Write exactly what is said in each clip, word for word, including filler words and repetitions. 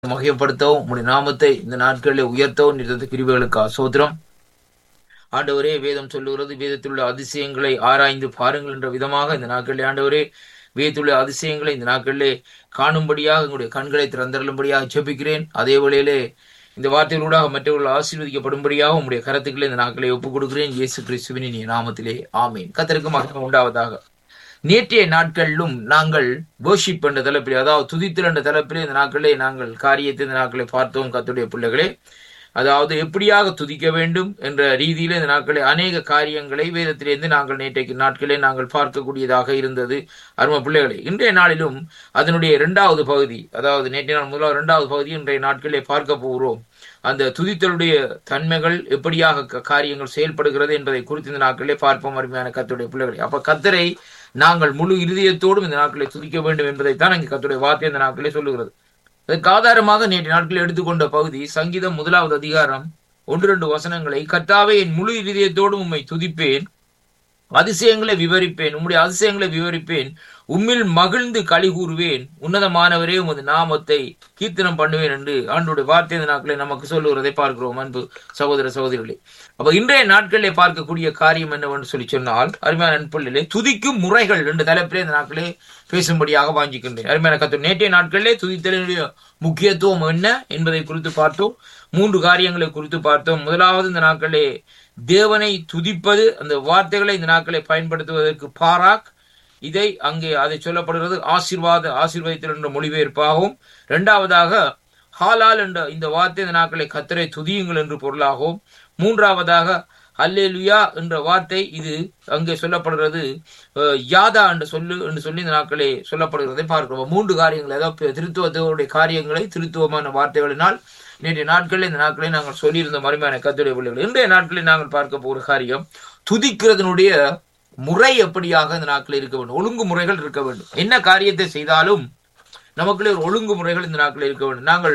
மகிமைப்படுத்தவும் உம்முடைய நாமத்தை இந்த நாட்களில் உயர்த்தவும் நிறுத்த கிருபைகளுக்கு ஸ்தோத்திரம். ஆண்டவரே, வேதம் சொல்லுகிறது, வேதத்தில் உள்ள அதிசயங்களை ஆராய்ந்து பாருங்கள் என்ற விதமாக இந்த நாட்களிலே ஆண்டவரே வேதத்தில் உள்ள அதிசயங்களை இந்த நாட்களிலே காணும்படியாக உங்களுடைய கண்களை திறந்தருளும்படியாக ஜெபிக்கிறேன். அதே வேளையிலே இந்த வார்த்தைகளூடாக மற்றவர்கள் ஆசீர்வதிக்கப்படும்படியாக உங்களுடைய கரத்துக்களை இந்த நாட்களை ஒப்புக் கொடுக்கிறேன். இயேசு கிறிஸ்துவின் இனிய நாமத்திலே ஆமீன். கர்த்தருக்கு மகிமை உண்டாவதாக. நேற்றைய நாட்களிலும் நாங்கள் வர்ஷிப் என்ற தலைப்பிலே, அதாவது துதித்தல் என்ற தலைப்பிலே இந்த நாட்களே நாங்கள் காரியத்தை இந்த நாட்களை பார்த்தோம். கர்த்தருடைய பிள்ளைகளே, அதாவது எப்படியாக துதிக்க வேண்டும் என்ற ரீதியிலே இந்த நாட்களே அநேக காரியங்களை வேதத்திலிருந்து நாங்கள் நேற்றைக்கு நாட்களே நாங்கள் பார்க்கக்கூடியதாக இருந்தது. அருமை பிள்ளைகளே, இன்றைய நாளிலும் அதனுடைய இரண்டாவது பகுதி, அதாவது நேற்றைய நாள் முதலாவது இரண்டாவது பகுதி இன்றைய நாட்களே பார்க்க போகிறோம். அந்த துதித்தலுடைய தன்மைகள் எப்படியாக காரியங்கள் செயல்படுகிறது என்பதை குறித்து இந்த நாட்களே பார்ப்போம். அருமையான கர்த்தருடைய பிள்ளைகளே, அப்ப கர்த்தரை நாங்கள் முழு இருதயத்தோடும் இந்த நாட்களை துதிக்க வேண்டும் என்பதைத்தான் அங்கே கர்த்தருடைய வார்த்தை இந்த நாட்களே சொல்லுகிறது. அதற்கு ஆதாரமாக நேற்று நாட்களில் எடுத்துக்கொண்ட பகுதி சங்கீதம் முதலாவது அதிகாரம் ஒன்று ரெண்டு வசனங்களை, கர்த்தாவே என் முழு இருதயத்தோடும் உம்மை துதிப்பேன், அதிசயங்களை விவரிப்பேன், உம்முடைய அதிசயங்களை விவரிப்பேன், உம்மில் மகிழ்ந்து களி கூறுவேன், உன்னதமானவரே உமது நாமத்தை கீர்த்தனம் பண்ணுவேன் என்று ஆண்டோடைய வார்த்தை இந்த நாட்களை நமக்கு சொல்லுகிறதை பார்க்கிறோம். அன்பு சகோதர சகோதரிகளே, அப்ப இன்றைய நாட்களிலே பார்க்கக்கூடிய காரியம் என்னவென்று சொல்லி சொன்னால், அருமையான நண்பர்களே, துதிக்கும் முறைகள் என்ற தலைப்பிலே இந்த நாட்களே பேசும்படியாக வாஞ்சிக்கின்றேன். அருமையான கர்த்தர், நேற்றைய நாட்களிலே துதித்தலினுடைய முக்கியத்துவம் என்ன என்பதை குறித்து பார்த்தோம். மூன்று காரியங்களை குறித்து பார்த்தோம். முதலாவது, இந்த நாட்களே தேவனை துதிப்பது, அந்த வார்த்தைகளை இந்த நாட்களை பயன்படுத்துவதற்கு பாராக், இதை அங்கே அதை சொல்லப்படுகிறது ஆசீர்வாத ஆசீர்வதித்தல் என்ற மொழிபெயர்ப்பாகவும், இரண்டாவதாக ஹாலால் என்ற இந்த வார்த்தை இந்த நாட்களை கர்த்தரை துதியுங்கள் என்று பொருளாகவும், மூன்றாவதாக அல்லேலுயா என்ற வார்த்தை இது அங்கே சொல்லப்படுகிறது யாதா என்ற சொல்லு என்று சொல்லி இந்த நாட்களே சொல்லப்படுகிறதை பார்க்கிறோம். மூன்று காரியங்கள், அதாவது திருத்துவத்தோடைய காரியங்களை திருத்துவமான வார்த்தைகளினால் நேற்றைய நாட்களில் இந்த நாட்களை நாங்கள் சொல்லியிருந்த மறுமையான கர்த்தருடைய பிள்ளைகள். இன்றைய நாட்களில் நாங்கள் பார்க்க போகிற காரியம் துதிக்கிறதனுடைய முறை எப்படியாக இந்த நாட்களில் இருக்க வேண்டும். ஒழுங்கு முறைகள் இருக்க வேண்டும். என்ன காரியத்தை செய்தாலும் நமக்குள்ளே ஒரு ஒழுங்கு முறைகள் இந்த நாட்களில் இருக்க வேண்டும். நாங்கள்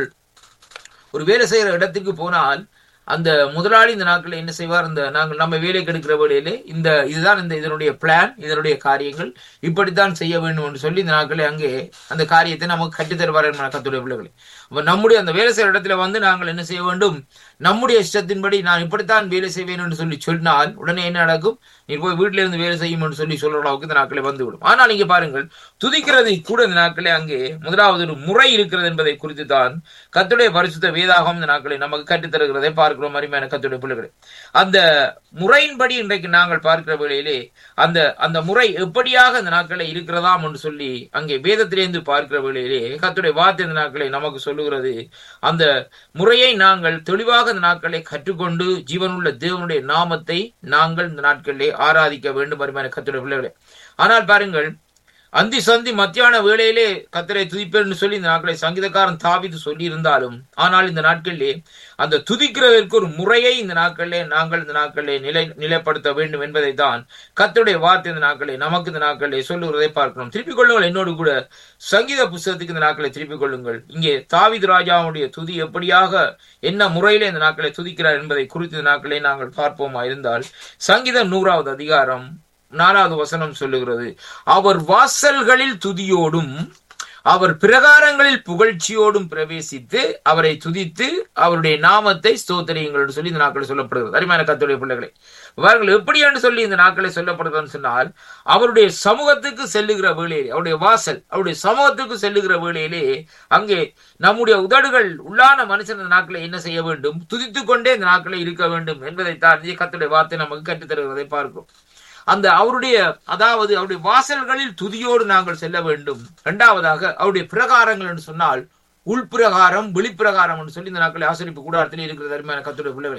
ஒரு வேலை செய்கிற இடத்துக்கு போனால் அந்த முதலாளி இந்த நாட்களில் என்ன செய்வார், இந்த நாங்கள் நம்ம வேலைக்கு எடுக்கிற வேலையிலே இந்த இதுதான் இந்த இதனுடைய பிளான், இதனுடைய காரியங்கள் இப்படித்தான் செய்ய வேண்டும் என்று சொல்லி இந்த நாட்களில் அங்கே அந்த காரியத்தை நமக்கு கட்டித்தருவார் என்ற கர்த்தருடைய பிள்ளைகளை. அப்ப நம்முடைய அந்த வேலை செய்கிற இடத்துல வந்து நாங்கள் என்ன செய்ய வேண்டும், நம்முடைய இஷ்டத்தின்படி நான் இப்படித்தான் வேலை செய்வேன் என்று சொல்லி சொன்னால் உடனே என்ன நடக்கும், நீ போய் வீட்டில இருந்து வேலை செய்யும் என்று சொல்லி சொல்ற அளவுக்கு இந்த நாட்களை வந்துவிடும். ஆனால் இங்கே பாருங்கள், துதிக்கிறது கூட இந்த நாட்களே அங்கே முதலாவது ஒரு முறை இருக்கிறது என்பதை குறித்து தான் கர்த்தருடைய பரிசுத்த வேதாகம் இந்த நாட்களை நமக்கு கற்றுத்தருகிறதை பார்க்கிறோம். அருமையான கர்த்தருடைய பிள்ளைகளே, அந்த முறையின்படி இன்றைக்கு நாங்கள் பார்க்கிற வேளையிலே அந்த அந்த முறை எப்படியாக இந்த நாட்களை இருக்கிறதாம் என்று சொல்லி அங்கே வேதத்திலிருந்து பார்க்கிற வேளையிலே கர்த்தருடைய வார்த்தை இந்த நாட்களை நமக்கு சொல்லுகிறது. அந்த முறையை நாங்கள் தெளிவாக இந்த நாட்களை கற்றுக்கொண்டு ஜீவனுள்ள தேவனுடைய நாமத்தை நாங்கள் இந்த நாட்களிலே ஆராதிக்க வேண்டும். அருமையான கர்த்தருடைய பிள்ளைகளே, ஆனால் பாருங்கள், அந்தி சந்தி மத்தியான வேளையிலே கர்த்தரை துதிப்பேன் சொல்லி இந்த நாட்களை சங்கீதக்காரன் தாவீது சொல்லி இருந்தாலும், ஆனால் இந்த நாட்களிலே அந்த துதிக்கிறதற்கு ஒரு முறையை இந்த நாட்களிலே நாங்கள் இந்த நாட்களிலே நிலை நிலைப்படுத்த வேண்டும் என்பதை தான் கர்த்தருடைய வார்த்தை இந்த நாட்களை நமக்கு இந்த நாட்களிலே சொல்லுகிறதை பார்க்கணும். திருப்பிக் கொள்ளுங்கள், என்னோடு கூட சங்கீத புஸ்தகத்துக்கு இந்த நாட்களை திருப்பிக் கொள்ளுங்கள். இங்கே தாவீது ராஜாவுடைய துதி எப்படியாக என்ன முறையிலே இந்த நாட்களை துதிக்கிறார் என்பதை குறித்து இந்த நாட்களை நாங்கள் பார்ப்போமா இருந்தால், சங்கீதம் நூறாவது அதிகாரம் நாலாவது வசனம் சொல்லுகிறது, அவர் வாசல்களில் துதியோடும் அவர் பிரகாரங்களில் புகழ்ச்சியோடும் பிரவேசித்து அவரை துதித்து அவருடைய நாமத்தை ஸ்தோத்திரியுங்கள் என்று சொல்லி இந்த நாட்களை சொல்லப்படுகிறது. அருமையான கர்த்தருடைய பிள்ளைகளை, அவர்கள் எப்படி என்று சொல்லி இந்த நாட்களை சொல்லப்படுகிறதுன்னு சொன்னால், அவருடைய சமூகத்துக்கு செல்லுகிற வேளையிலே, அவருடைய வாசல் அவருடைய சமூகத்துக்கு செல்லுகிற வேளையிலே அங்கே நம்முடைய உதடுகள் உள்ளான மனுஷன் இந்த நாட்களை என்ன செய்ய வேண்டும், துதித்துக் கொண்டே இந்த நாட்களை இருக்க வேண்டும் என்பதைத்தான் கர்த்தருடைய வார்த்தை நமக்கு கற்றுத்தருவதை பார்க்கிறோம். அந்த அவருடைய அதாவது அவருடைய வாசல்களில் துதியோடு நாங்கள் செல்ல வேண்டும். இரண்டாவதாக அவருடைய பிரகாரங்கள் என்று சொன்னால் உள்பிரகாரம் வெளிப்பிரகாரம் என்று சொல்லி இந்த நாட்களை ஆசரிப்பு கூடாரத்தில் இருக்கிறது. அருமையான கர்த்தருடைய பிள்ளைகளே,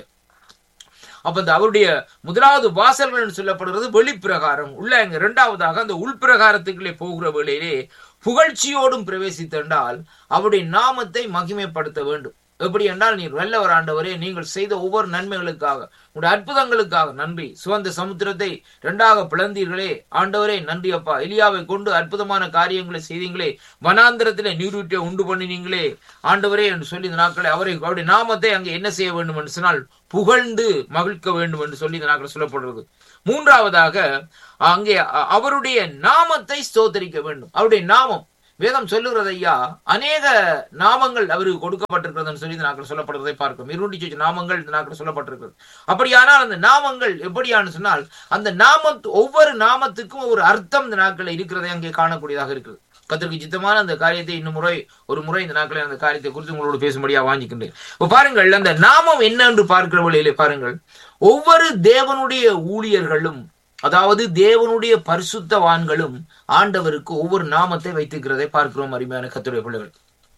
அப்ப அந்த அவருடைய முதலாவது வாசல்கள் என்று சொல்லப்படுகிறது வெளிப்பிரகாரம் உள்ள. எங்க இரண்டாவதாக அந்த உள்பிரகாரத்துக்குள்ளே போகிற வேளையிலே புகழ்ச்சியோடும் பிரவேசித்தால் அவருடைய நாமத்தை மகிமைப்படுத்த வேண்டும். எப்படி என்றால், நீர் வல்லவர் ஆண்டவரே, நீங்கள் செய்த ஒவ்வொரு நன்மைகளுக்காக உங்களுடைய அற்புதங்களுக்காக நன்றி. சுவந்த சமுத்திரத்தை இரண்டாக பிளந்தீர்களே ஆண்டவரே, நன்றி அப்பா. எலியாவை கொண்டு அற்புதமான காரியங்களை செய்தீங்களே, வனாந்திரத்திலே நீரூற்றை உண்டு பண்ணினீங்களே ஆண்டவரே என்று சொல்லி இந்த நாட்களை அவரை அவருடைய நாமத்தை அங்கே என்ன செய்ய வேண்டும் என்று சொன்னால் புகழ்ந்து மகிழ்க்க வேண்டும் என்று சொல்லி இந்த நாட்கள் சொல்லப்படுறது. மூன்றாவதாக அங்கே அவருடைய நாமத்தை ஸ்தோத்தரிக்க வேண்டும். அவருடைய நாமம் வேதம் சொல்லுகிறது ஐயா, அநேக நாமங்கள் அவருக்கு கொடுக்கப்பட்டிருக்கிறதுன்னு சொல்லி இந்த நாட்கள் சொல்லப்படுறதை பார்க்கிறோம். இருநூற்றி சொச்ச நாமங்கள் இந்த நாட்கள் சொல்லப்பட்டிருக்கிறது. அப்படியானால் அந்த நாமங்கள் எப்படியானு சொன்னால், அந்த நாம ஒவ்வொரு நாமத்துக்கும் ஒரு அர்த்தம் இந்த நாட்களில் இருக்கிறதை அங்கே காணக்கூடியதாக இருக்குது. கர்த்தருக்கு சித்தமான அந்த காரியத்தை இன்னும் முறை ஒரு முறை இந்த நாட்களில் அந்த காரியத்தை குறித்து உங்களோடு பேசும்படியா வாங்கிக்கின்றேன். இப்போ பாருங்கள், அந்த நாமம் என்ன என்று பார்க்கிற வழியிலே பாருங்கள், ஒவ்வொரு தேவனுடைய ஊழியர்களும், அதாவது தேவனுடைய பரிசுத்தவான்களும் ஆண்டவருக்கு ஒவ்வொரு நாமத்தை வைத்திருக்கிறதை பார்க்கிறோம். அருமையான கர்த்தருடைய பிள்ளைகள்,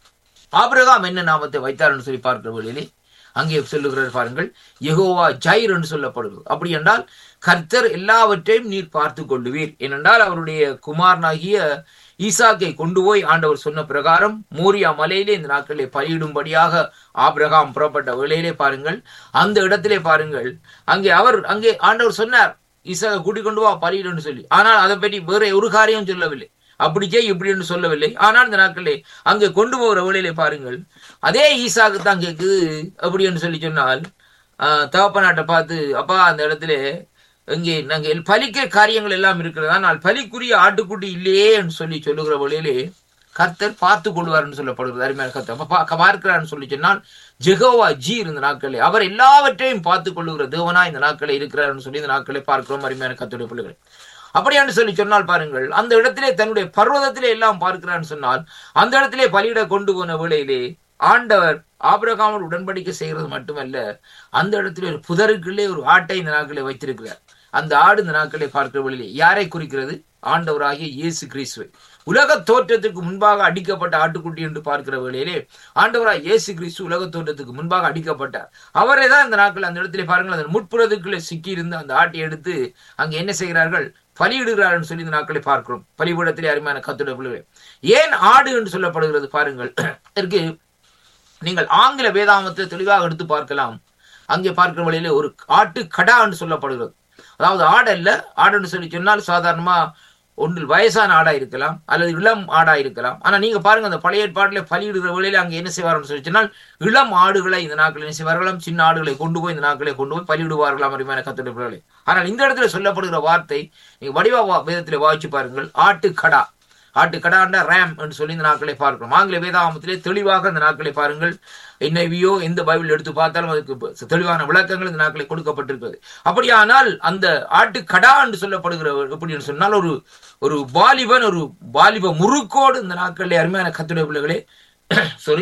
ஆபிரகாம் என்ன நாமத்தை வைத்தார் என்று சொல்லி பார்க்கிற வழியிலே அங்கே சொல்லுகிறார் பாருங்கள், யெகோவா ஜைர் என்று சொல்லப்படுகிறது. அப்படி என்றால் கர்த்தர் எல்லாவற்றையும் நீர் பார்த்து கொள்ளுவீர். ஏனென்றால் அவருடைய குமாரனாகிய ஈசாக்கை கொண்டு போய் ஆண்டவர் சொன்ன பிரகாரம் மோரியா மலையிலே இந்த நாட்களிலே பலியிடும்படியாக ஆபிரகாம் புறப்பட்ட வேளையிலே பாருங்கள், அந்த இடத்திலே பாருங்கள், அங்கே அவர் அங்கே ஆண்டவர் சொன்னார், ஈசாக்கை கூட்டிக் கொண்டு வா பலியிடுன்னு சொல்லி. ஆனால் அதை பற்றி வேற ஒரு காரியம் சொல்லவில்லை, அப்படி செய் இப்படி என்று சொல்லவில்லை. ஆனால் இந்த நாட்களே அங்கே கொண்டு போகிற வேளையிலே பாருங்கள், அதே ஈசாக்கு தான் கேட்குது. அப்படி என்று சொல்லி சொன்னால் ஆஹ் தகப்பனாட்டை பார்த்து, அப்பா அந்த இடத்துல இங்கே நாங்கள் பலிக்க காரியங்கள் எல்லாம் இருக்கிறது, ஆனால் பலிக்குரிய ஆட்டுக்குட்டி இல்லையே என்று சொல்லி சொல்லுகிற வழியிலே கர்த்தர் பார்த்து கொள்வார் என்று சொல்லப்படுகிறது. அருமையான கர்த்தர் பார்க்கிறார் சொல்லி சொன்னால் ஜெகோவா ஜீர் இந்த நாட்களே அவர் எல்லாவற்றையும் பார்த்து கொள்ளுகிற தேவனா இந்த நாட்களே இருக்கிறார் என்று சொல்லி இந்த நாட்களே பார்க்கிறோம். அருமையான கர்த்தருடைய பிள்ளைகள், அப்படியான்னு சொல்லி சொன்னால் பாருங்கள், அந்த இடத்திலே தன்னுடைய பர்வதத்திலே எல்லாம் பார்க்கிறான்னு சொன்னால் அந்த இடத்திலே பலியிட கொண்டு போன வேளையிலே ஆண்டவர் ஆபிரகாமோடு உடன்படிக்கை செய்கிறது மட்டுமல்ல, அந்த இடத்திலே ஒரு புதருக்குள்ளே ஒரு ஆட்டை இந்த நாட்களே வைத்திருக்கிறார். அந்த ஆடு இந்த நாட்களை பார்க்கிற வழியிலே யாரை குறிக்கிறது? ஆண்டவராகிய இயேசு கிறிஸ்துவை. உலக தோற்றத்துக்கு முன்பாக அடிக்கப்பட்ட ஆட்டுக்குட்டி என்று பார்க்கிற வேளையிலே ஆண்டவராக இயேசு கிறிஸ்து உலக தோற்றத்துக்கு முன்பாக அடிக்கப்பட்டார். அவரே தான் இந்த நாட்கள் அந்த இடத்திலே பாருங்கள், அந்த முட்புறத்துக்குள்ளே சிக்கி இருந்து அந்த ஆட்டை எடுத்து அங்கே என்ன செய்கிறார்கள்? பலியிடுகிறார்கள் சொல்லி இந்த நாட்களை பார்க்கிறோம். பலிபீடத்திலே அருமையான கர்த்தருடைய பிள்ளைகளே, ஏன் ஆடு என்று சொல்லப்படுகிறது பாருங்கள். இதற்கு நீங்கள் ஆங்கில வேதாகமத்தை தெளிவாக எடுத்து பார்க்கலாம். அங்கே பார்க்கிற வழியிலே ஒரு ஆட்டு கடா என்று சொல்லப்படுகிறது. அதாவது ஆடு அல்ல, ஆடுன்னு சொல்லி சொன்னால் சாதாரணமா ஒன்றில் வயசான ஆடா இருக்கலாம் அல்லது இளம் ஆடா இருக்கலாம். ஆனா நீங்க பாருங்க, அந்த பழைய ஏற்பாட்டிலே பலியிடுகிற வேளையில அங்க என்ன செய்வார்கள் சொல்லி சொன்னால் இளம் ஆடுகளை இந்த நாட்கள் என்ன செய்வார்களாம்? சின்ன ஆடுகளை கொண்டு போய் இந்த நாட்களை கொண்டு போய் பலியிடுவார்களாம். அருமையான கர்த்தருடைய பிள்ளைகளே, ஆனால் இந்த இடத்துல சொல்லப்படுகிற வார்த்தை நீங்க வடிவா வேதத்திலே வாசிச்சு பாருங்கள், ஆட்டு கடா. ஆட்டு கடாண்டா ரேம் என்று சொல்லி இந்த நாட்களை பார்க்கிறோம். ஆங்கில வேதாகமத்திலே தெளிவாக இந்த நாட்களை பாருங்கள், என்னைவியோ எந்த பைபிள் எடுத்து பார்த்தாலும் அதுக்கு தெளிவான விளக்கங்கள் இந்த நாட்களை கொடுக்கப்பட்டிருக்கிறது. அப்படியானால் அந்த ஆட்டு கடா என்று சொல்லப்படுகிற எப்படி சொன்னால் ஒரு ஒரு வாலிபன், ஒரு வாலிப முறுக்கோடு இந்த நாட்களிலே அருமையான கர்த்தருடைய பிள்ளைகளே சாரி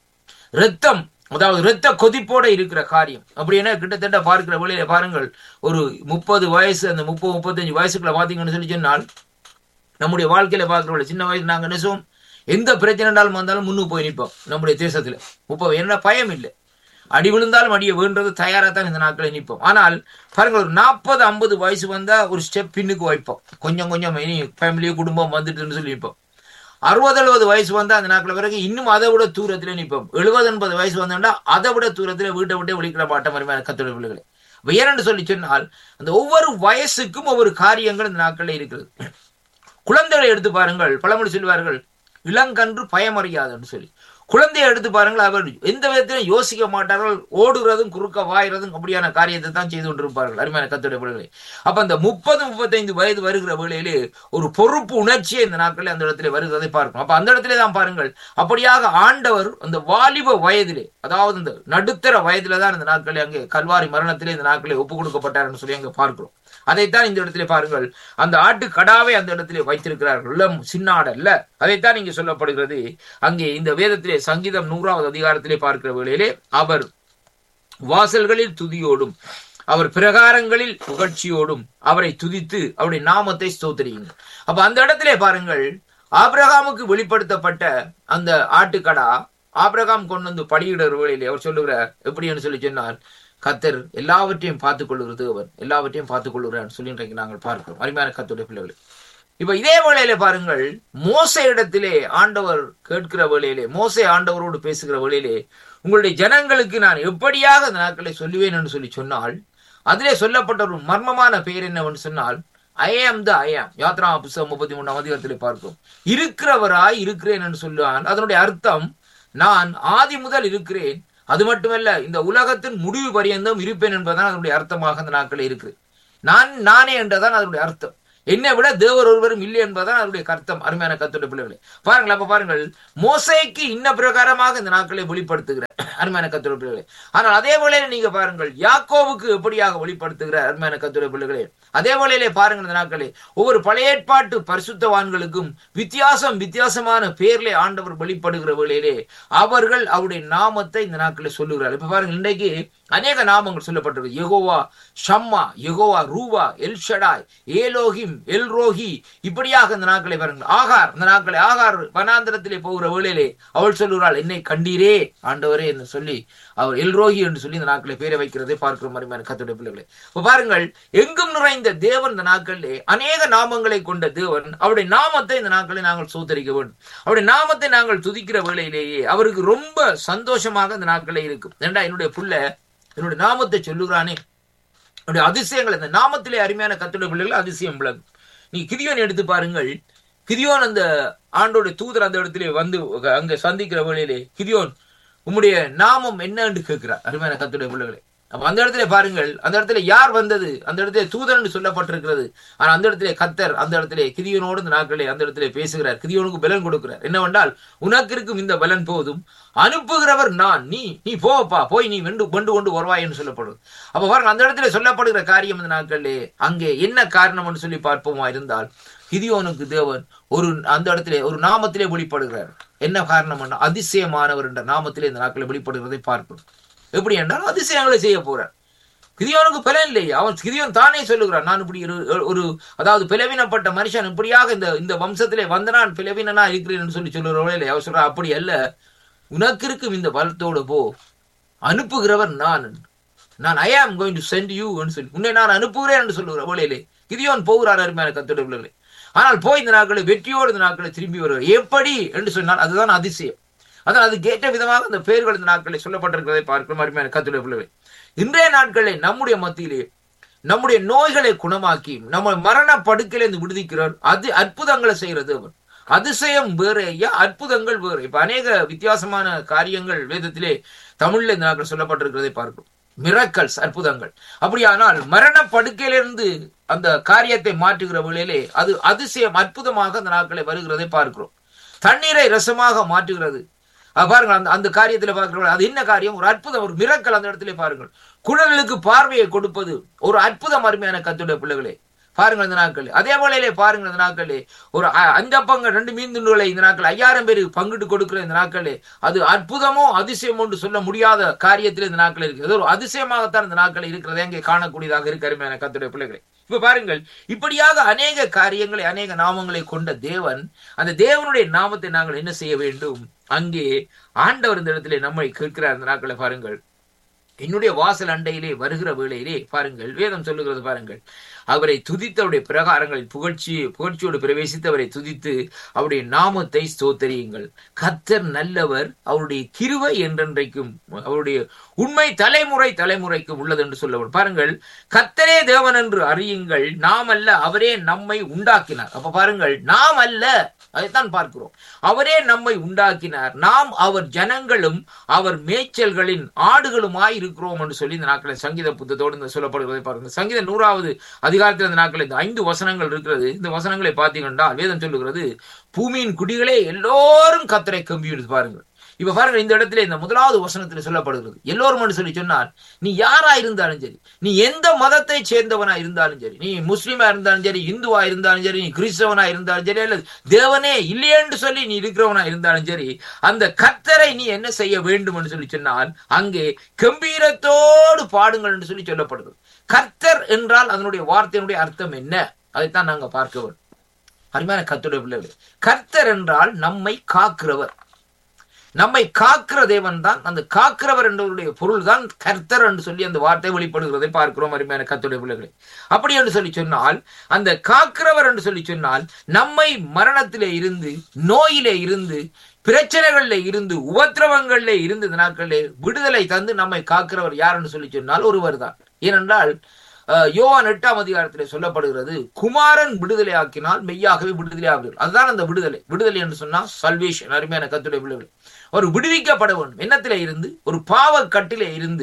ரத்தம், அதாவது இரத்த கொதிப்போட இருக்கிற காரியம். அப்படி என்ன கிட்டத்தட்ட பார்க்கிற வழியில பாருங்கள், ஒரு முப்பது வயசு, அந்த முப்பது முப்பத்தஞ்சு வயசுக்குள்ள பாத்தீங்கன்னு சொல்லி சொன்னால் நம்முடைய வாழ்க்கையில பார்க்கிறவங்க சின்ன வயசு நாங்க நினைச்சோம் எந்த பிரச்சனைனாலும் வந்தாலும் முன்னுக்கு போய் நிற்போம். நம்முடைய தேசத்துல முப்பது என்ன பயம் இல்லை, அடி விழுந்தாலும் அடிய வேண்டது தயாரா தான் இந்த நாட்களை நிற்போம். ஆனால் பாருங்கள், ஒரு நாற்பது ஐம்பது வயசு வந்தா ஒரு ஸ்டெப் பின்னுக்கு வைப்போம், கொஞ்சம் கொஞ்சம் இனி ஃபேமிலி குடும்பம் வந்துட்டுன்னு சொல்லி நிற்போம். அறுபது எழுபது வயசு வந்தா அந்த நாட்கள் பிறகு இன்னும் அதை விட தூரத்திலே நிற்போம். எழுபது எண்பது வயசு வந்தோம்னா அதை விட தூரத்திலே வீட்டை விட்டே ஒழிக்கிற பாட்ட மாதிரி கர்த்தருடைய பிள்ளைகளை. ஏனென்று சொல்லி சொன்னால் அந்த ஒவ்வொரு வயசுக்கும் ஒவ்வொரு காரியங்கள் இந்த நாட்களில் இருக்கிறது. குழந்தைகளை எடுத்து பாருங்கள், பழமொழி சொல்வார்கள் இளங்கன்று பயமறியாதுன்னு சொல்லி. குழந்தையை எடுத்து பாருங்கள், அவர் எந்த விதத்திலும் யோசிக்க மாட்டார்கள், ஓடுகிறதும் குறுக்க வாயிறதும் அப்படியான காரியத்தை தான் செய்து கொண்டிருப்பார்கள். அருமையான கர்த்தருடைய பிள்ளைகளே, அப்ப அந்த முப்பது முப்பத்தைந்து வயது வருகிற வேளையிலே ஒரு பொறுப்பு உணர்ச்சியை இந்த நாட்களில் அந்த இடத்துல வருகிறதை பார்க்கணும். அப்ப அந்த இடத்துல தான் பாருங்கள், அப்படியாக ஆண்டவர் அந்த வாலிப வயதிலே, அதாவது இந்த நடுத்தர வயதில தான் இந்த நாட்களே அங்கே கல்வாரி மரணத்திலே இந்த நாட்களே ஒப்பு கொடுக்கப்பட்டார்னு சொல்லி அங்கே பார்க்கிறோம். அதைத்தான் இந்த இடத்திலே பாருங்கள், அந்த ஆட்டு கடாவை அந்த இடத்திலே வைத்திருக்கிறார்கள், இளம் சின்னாடு அல்ல. அதைத்தான் இங்கே சொல்லப்படுகிறது. அங்கே இந்த வேதத்திலே சங்கீதம் நூறாவது அதிகாரத்திலே பார்க்கிற வேளையிலே அவர் வாசல்களில் துதியோடும் அவர் பிரகாரங்களில் புகழ்ச்சியோடும் அவரை துதித்து அவருடைய நாமத்தை ஸ்தோத்திரியுங்க. அப்ப அந்த இடத்திலே பாருங்கள், ஆபிரகாமுக்கு வெளிப்படுத்தப்பட்ட அந்த ஆட்டுக்கடா ஆபிரகாம் கொண்டு வந்து பலியிடுற வேளையிலே அவர் சொல்லுகிறார் எப்படின்னு சொல்லி சொன்னார், கர்த்தர் எல்லாவற்றையும் பார்த்துக் கொள்ளுகிறது, அவர் எல்லாவற்றையும் பார்த்துக் கொள்ளுகிறார் சொல்லி இன்றைக்கு நாங்கள் பார்க்கிறோம். அருமையான கர்த்தருடைய பிள்ளைகளே, இப்ப இதே வேளையில பாருங்கள், மோசே இடத்திலே ஆண்டவர் கேட்கிற வேளையிலே, மோசே ஆண்டவரோடு பேசுகிற வேளையிலே, உங்களுடைய ஜனங்களுக்கு நான் எப்படியாக அந்த நாட்களை சொல்லுவேன் என்று சொல்லி சொன்னால், அதிலே சொல்லப்பட்ட ஒரு மர்மமான பெயர் என்னவென்று சொன்னால் ஐ ஆம் த ஐ ஆம். யாத்ரா புத்தகம் முப்பத்தி மூணாம் அதிகாரத்திலே பார்க்கும், இருக்கிறவராய் இருக்கிறேன் என்று சொல்லுவான். அதனுடைய அர்த்தம் நான் ஆதி முதல் இருக்கிறேன், அது மட்டுமல்ல இந்த உலகத்தின் முடிவு பரியந்தம் இருப்பேன் என்பதுதான் அதனுடைய அர்த்தமாக அந்த நாட்களே இருக்கு. நான் நானே என்றதான் அதனுடைய அர்த்தம். என்னை விட தேவர் ஒருவரும் இல்லை என்பதுதான் அவருடைய கர்த்தம். அருமையான கர்த்தருடைய பிள்ளைகளே, பாருங்கள். அப்ப பாருங்கள், மோசேக்கு இன்ன பிரகாரமாக இந்த நாட்களை வெளிப்படுத்துகிறார் அருமையான கர்த்தருடைய பிள்ளைகளே. ஆனால் அதே வேளையில நீங்க பாருங்கள், யாக்கோவுக்கு எப்படியாக வெளிப்படுத்துகிறார் அருமையான கர்த்தருடைய பிள்ளைகளே. அதே வேளையிலே பாருங்கள், இந்த நாட்களே ஒவ்வொரு பழைய ஏற்பாட்டு பரிசுத்தவான்களுக்கும் வித்தியாசம் வித்தியாசமான பேர்ல ஆண்டவர் வெளிப்படுகிற வேளையிலே அவர்கள் அவருடைய நாமத்தை இந்த நாட்களை சொல்லுகிறார். இப்ப பாருங்க, இன்றைக்கு அநேக நாமங்கள் சொல்லப்பட்டிருக்கு. யெகோவா ஷம்மா, யெகோவா ரூவா, எல் ஷடாய், ஏலோஹிம், எல் ரோஹி, இப்படியாக இந்த நாட்களை பாருங்கள். ஆகார், இந்த நாட்களை ஆகார் வனாந்திரத்திலே போகிற வேளையிலே அவள் சொல்லுகிறாள், என்னை கண்டீரே ஆண்டவரே என்று சொல்லி அவர் எல் ரோஹி என்று சொல்லி இந்த நாட்களை பேரை வைக்கிறதை பார்க்கிற மாதிரி கர்த்தருடைய பிள்ளைகளே. இப்ப பாருங்கள், எங்கும் நிறைந்த தேவன் இந்த நாட்களிலே அநேக நாமங்களை கொண்ட தேவன். அவருடைய நாமத்தை இந்த நாட்களை நாங்கள் சோதரிக்க வேண்டும். அவருடைய நாமத்தை நாங்கள் துதிக்கிற வேளையிலேயே அவருக்கு ரொம்ப சந்தோஷமாக இந்த நாட்களே இருக்கும். ஏண்டா என்னுடைய புள்ள என்னுடைய நாமத்தை சொல்லுகிறானே, என்னுடைய அதிசயங்கள் இந்த நாமத்திலே அருமையான கர்த்தருடைய பிள்ளைகள் அதிசயம் விளங்கும். நீ கிதியோன் எடுத்து பாருங்கள். கிதியோன் அந்த ஆண்டோட தூதர் அந்த இடத்திலே வந்து அங்க சந்திக்கிற வேளையிலே கிதியோன் உம்முடைய நாமம் என்ன என்று கேட்கிறார் அருமையான கர்த்தருடைய பிள்ளைகளே. அப்ப அந்த இடத்துல பாருங்கள், அந்த இடத்துல யார் வந்தது? அந்த இடத்துல தூதன் என்று சொல்லப்பட்டிருக்கிறது. ஆனா அந்த இடத்துல கர்த்தர் அந்த இடத்துல கிதியோனோடு இந்த நாட்களே அந்த இடத்துல பேசுகிறார். கிதியோனுக்கு பலன் கொடுக்கிறார். என்னவென்றால், உனக்கு இருக்கும் இந்த பலன் போதும், அனுப்புகிறவர் நான், நீ நீ போப்பா, போய் நீ வெண்டு கொண்டு கொண்டு வருவாய் என்று சொல்லப்படுது. அப்ப பாருங்க, அந்த இடத்துல சொல்லப்படுகிற காரியம் இந்த நாட்களே அங்கே என்ன காரணம் என்று சொல்லி பார்ப்போமா இருந்தால், கிதியோனுக்கு தேவன் ஒரு அந்த இடத்துல ஒரு நாமத்திலே வெளிப்படுகிறார். என்ன காரணம்? அதிசயமானவர் என்ற நாமத்திலே இந்த நாட்களை வெளிப்படுகிறதை பார்க்கணும். எப்படி என்றால் அதிசயங்களை செய்ய போறார். கிதியோனுக்கு பலன் இல்லை. அவன் கிதியோன் தானே சொல்லுகிறான், நான் இப்படி ஒரு அதாவது பிளவினப்பட்ட மனுஷன் இப்படியாக இந்த இந்த வம்சத்திலே வந்த நான் பிளவினா இருக்கிறேன் சொல்லி சொல்லுறவளே இல்லை. அவர் சொல்ற, அப்படி அல்ல, உனக்கு இருக்கும் இந்த பலத்தோடு போ, அனுப்புகிறவர் நான், நான் ஐ am going to send you என்று சொல்லி உன்னை நான் அனுப்புகிறேன் என்று சொல்லுகிற வேளையிலே கிதியோன் போகிறார் அருமையான கர்த்தருடைய பிள்ளைகளே. ஆனால் போய் இந்த நாட்களை வெற்றியோடு இந்த நாட்களை திரும்பி வருவார். எப்படி என்று சொன்னால் அதுதான் அதிசயம். அதான் அதுக்கு ஏற்ற விதமாக அந்த பெயர்கள் இந்த நாட்களில் சொல்லப்பட்டிருக்கிறதை பார்க்கிற மாதிரி கர்த்தருடைய பிள்ளைகளே. இன்றைய நாட்களில் நம்முடைய மத்தியிலே நம்முடைய நோய்களை குணமாக்கி நம்ம மரண படுக்கையிலிருந்து விடுவிக்கிறார். அது அற்புதங்களை செய்கிறது அவர். அதிசயம் வேறு ஐயா, அற்புதங்கள் வேறு. இப்ப அநேக வித்தியாசமான காரியங்கள் வேதத்திலே தமிழ்ல இந்த நாட்கள் சொல்லப்பட்டிருக்கிறதை பார்க்கிறோம். மிரக்கல்ஸ், அற்புதங்கள். அப்படியானால் மரண படுக்கையிலிருந்து அந்த காரியத்தை மாற்றுகிற வேளையிலே அது அதிசயம் அற்புதமாக அந்த நாட்களை வருகிறதை பார்க்கிறோம். தண்ணீரை ரசமாக மாற்றுகிறது பாருங்க. அந்த அந்த காரியத்துல பார்க்கிறோம். அது என்ன காரியம்? ஒரு அற்புதம், ஒரு மிரக்கல் அந்த இடத்துல பாருங்கள். குழந்தைகளுக்கு பார்வையை கொடுப்பது ஒரு அற்புதம் அருமையான கர்த்தருடைய பிள்ளைகளே. பாருங்கள் இந்த நாட்கள். அதே வேளையிலே பாருங்கள் இந்த நாட்களே ஒரு அஞ்சப்பங்க ரெண்டு மீன் துண்டுகளை இந்த நாட்கள் ஐயாயிரம் பேருக்கு பங்கிட்டு கொடுக்கிற இந்த நாட்களே அது அற்புதமோ அதிசயமோ என்று சொல்ல முடியாத காரியத்தில் இந்த நாட்கள் இருக்கு. அது ஒரு அதிசயமாகத்தான் இந்த நாட்கள் இருக்கிறதே அங்கே காணக்கூடியதாக இருக்கு அருமையான கர்த்தருடைய பிள்ளைகளே. இப்ப பாருங்கள், இப்படியாக அநேக காரியங்களை அநேக நாமங்களை கொண்ட தேவன், அந்த தேவனுடைய நாமத்தை நாங்கள் என்ன செய்ய வேண்டும்? அங்கே ஆண்டவர் இந்த இடத்திலே நம்மை கேட்கிறார். இந்த நாட்களை பாருங்கள், என்னுடைய வாசல் அண்டையிலே வருகிற வேளையிலே பாருங்கள், வேதம் சொல்லுகிறது பாருங்கள், அவரை துதித்து அவருடைய பிரகாரங்களில் புகழ்ச்சி புகழ்ச்சியோடு பிரவேசித்து அவரை துதித்து அவருடைய நாமத்தை ஸ்தோத்தரியுங்கள். கர்த்தர் நல்லவர், அவருடைய கிருபை என்றென்றைக்கும், அவருடைய உண்மை தலைமுறை தலைமுறைக்கும் உள்ளது என்று சொல்லப்படும். பாருங்கள், கர்த்தரே தேவன் என்று அறியுங்கள், நாம் அல்ல, அவரே நம்மை உண்டாக்கினார். அப்ப பாருங்கள், நாம் அல்ல, அதைத்தான் பார்க்கிறோம். அவரே நம்மை உண்டாக்கினார், நாம் அவர் ஜனங்களும் அவர் மேய்ச்சல்களின் ஆடுகளுமாய் இருக்கிறோம் என்று சொல்லி இந்த நாட்களில் சங்கீத புத்தகத்தோடு சொல்லப்படுவதை பாருங்க. சங்கீத நூறாவது அதிகாரத்தில் இந்த நாட்களில் இந்த ஐந்து வசனங்கள் இருக்கிறது. இந்த வசனங்களை பார்த்தீங்கன்னா வேதம் சொல்லுகிறது, பூமியின் குடிகளே எல்லோரும் கர்த்தரை கம்பியிடுது. பாருங்கள், இப்ப பாருங்க, இந்த இடத்துல இந்த முதலாவது வசனத்துல சொல்லப்படுகிறது எல்லோரும் சொல்லி சொன்னார். நீ யாரா இருந்தாலும் சரி, நீ எந்த மதத்தை சேர்ந்தவனா இருந்தாலும் சரி, நீ முஸ்லீமா இருந்தாலும் சரி, இந்துவா இருந்தாலும் சரி, நீ கிறிஸ்தவனா இருந்தாலும் சரி, அல்லது தேவனே இல்லையென்று சொல்லி நீ இருக்கிறவனா இருந்தாலும் சரி, அந்த கர்த்தரை நீ என்ன செய்ய வேண்டும் என்று சொல்லி சொன்னால் அங்கே கம்பீரத்தோடு பாடுங்கள் என்று சொல்லி சொல்லப்படுது. கர்த்தர் என்றால் அதனுடைய வார்த்தையினுடைய அர்த்தம் என்ன? அதைத்தான் நாங்க பார்க்க வேண்டும் அருமையான கர்த்தருடைய பிள்ளைகளே. கர்த்தர் என்றால் நம்மை காக்கிறவர், நம்மை காக்கிற தேவன் தான். அந்த காக்கிறவர் என்றவருடைய பொருள் தான் கர்த்தர் என்று சொல்லி அந்த வார்த்தை வெளிப்படுகிறதை பார்க்கிறோம் அருமையான கர்த்தருடைய பிள்ளைகளே. அப்படி என்று சொல்லி சொன்னால், அந்த காக்கிறவர் என்று சொல்லி சொன்னால் நம்மை மரணத்திலே இருந்து, நோயிலே இருந்து, பிரச்சனைகள்ல இருந்து, உபத்திரவங்கள்ல இருந்து இந்த நாட்களிலே விடுதலை தந்து நம்மை காக்கிறவர் யார் என்று சொல்லி சொன்னால் ஒருவர் தான். ஏனென்றால் யோவான் எட்டாம் அதிகாரத்திலே சொல்லப்படுகிறது, குமாரன் விடுதலை ஆக்கினால் மெய்யாகவே விடுதலை ஆகிறார். அதுதான் அந்த விடுதலை. விடுதலை என்று சொன்னா சல்வேஷன் அருமையான கர்த்தருடைய பிள்ளைகளே. ஒரு விடுவிக்கப்பட வேண்டும். என்னத்திலே இருந்து? ஒரு பாவ கட்டிலே இருந்து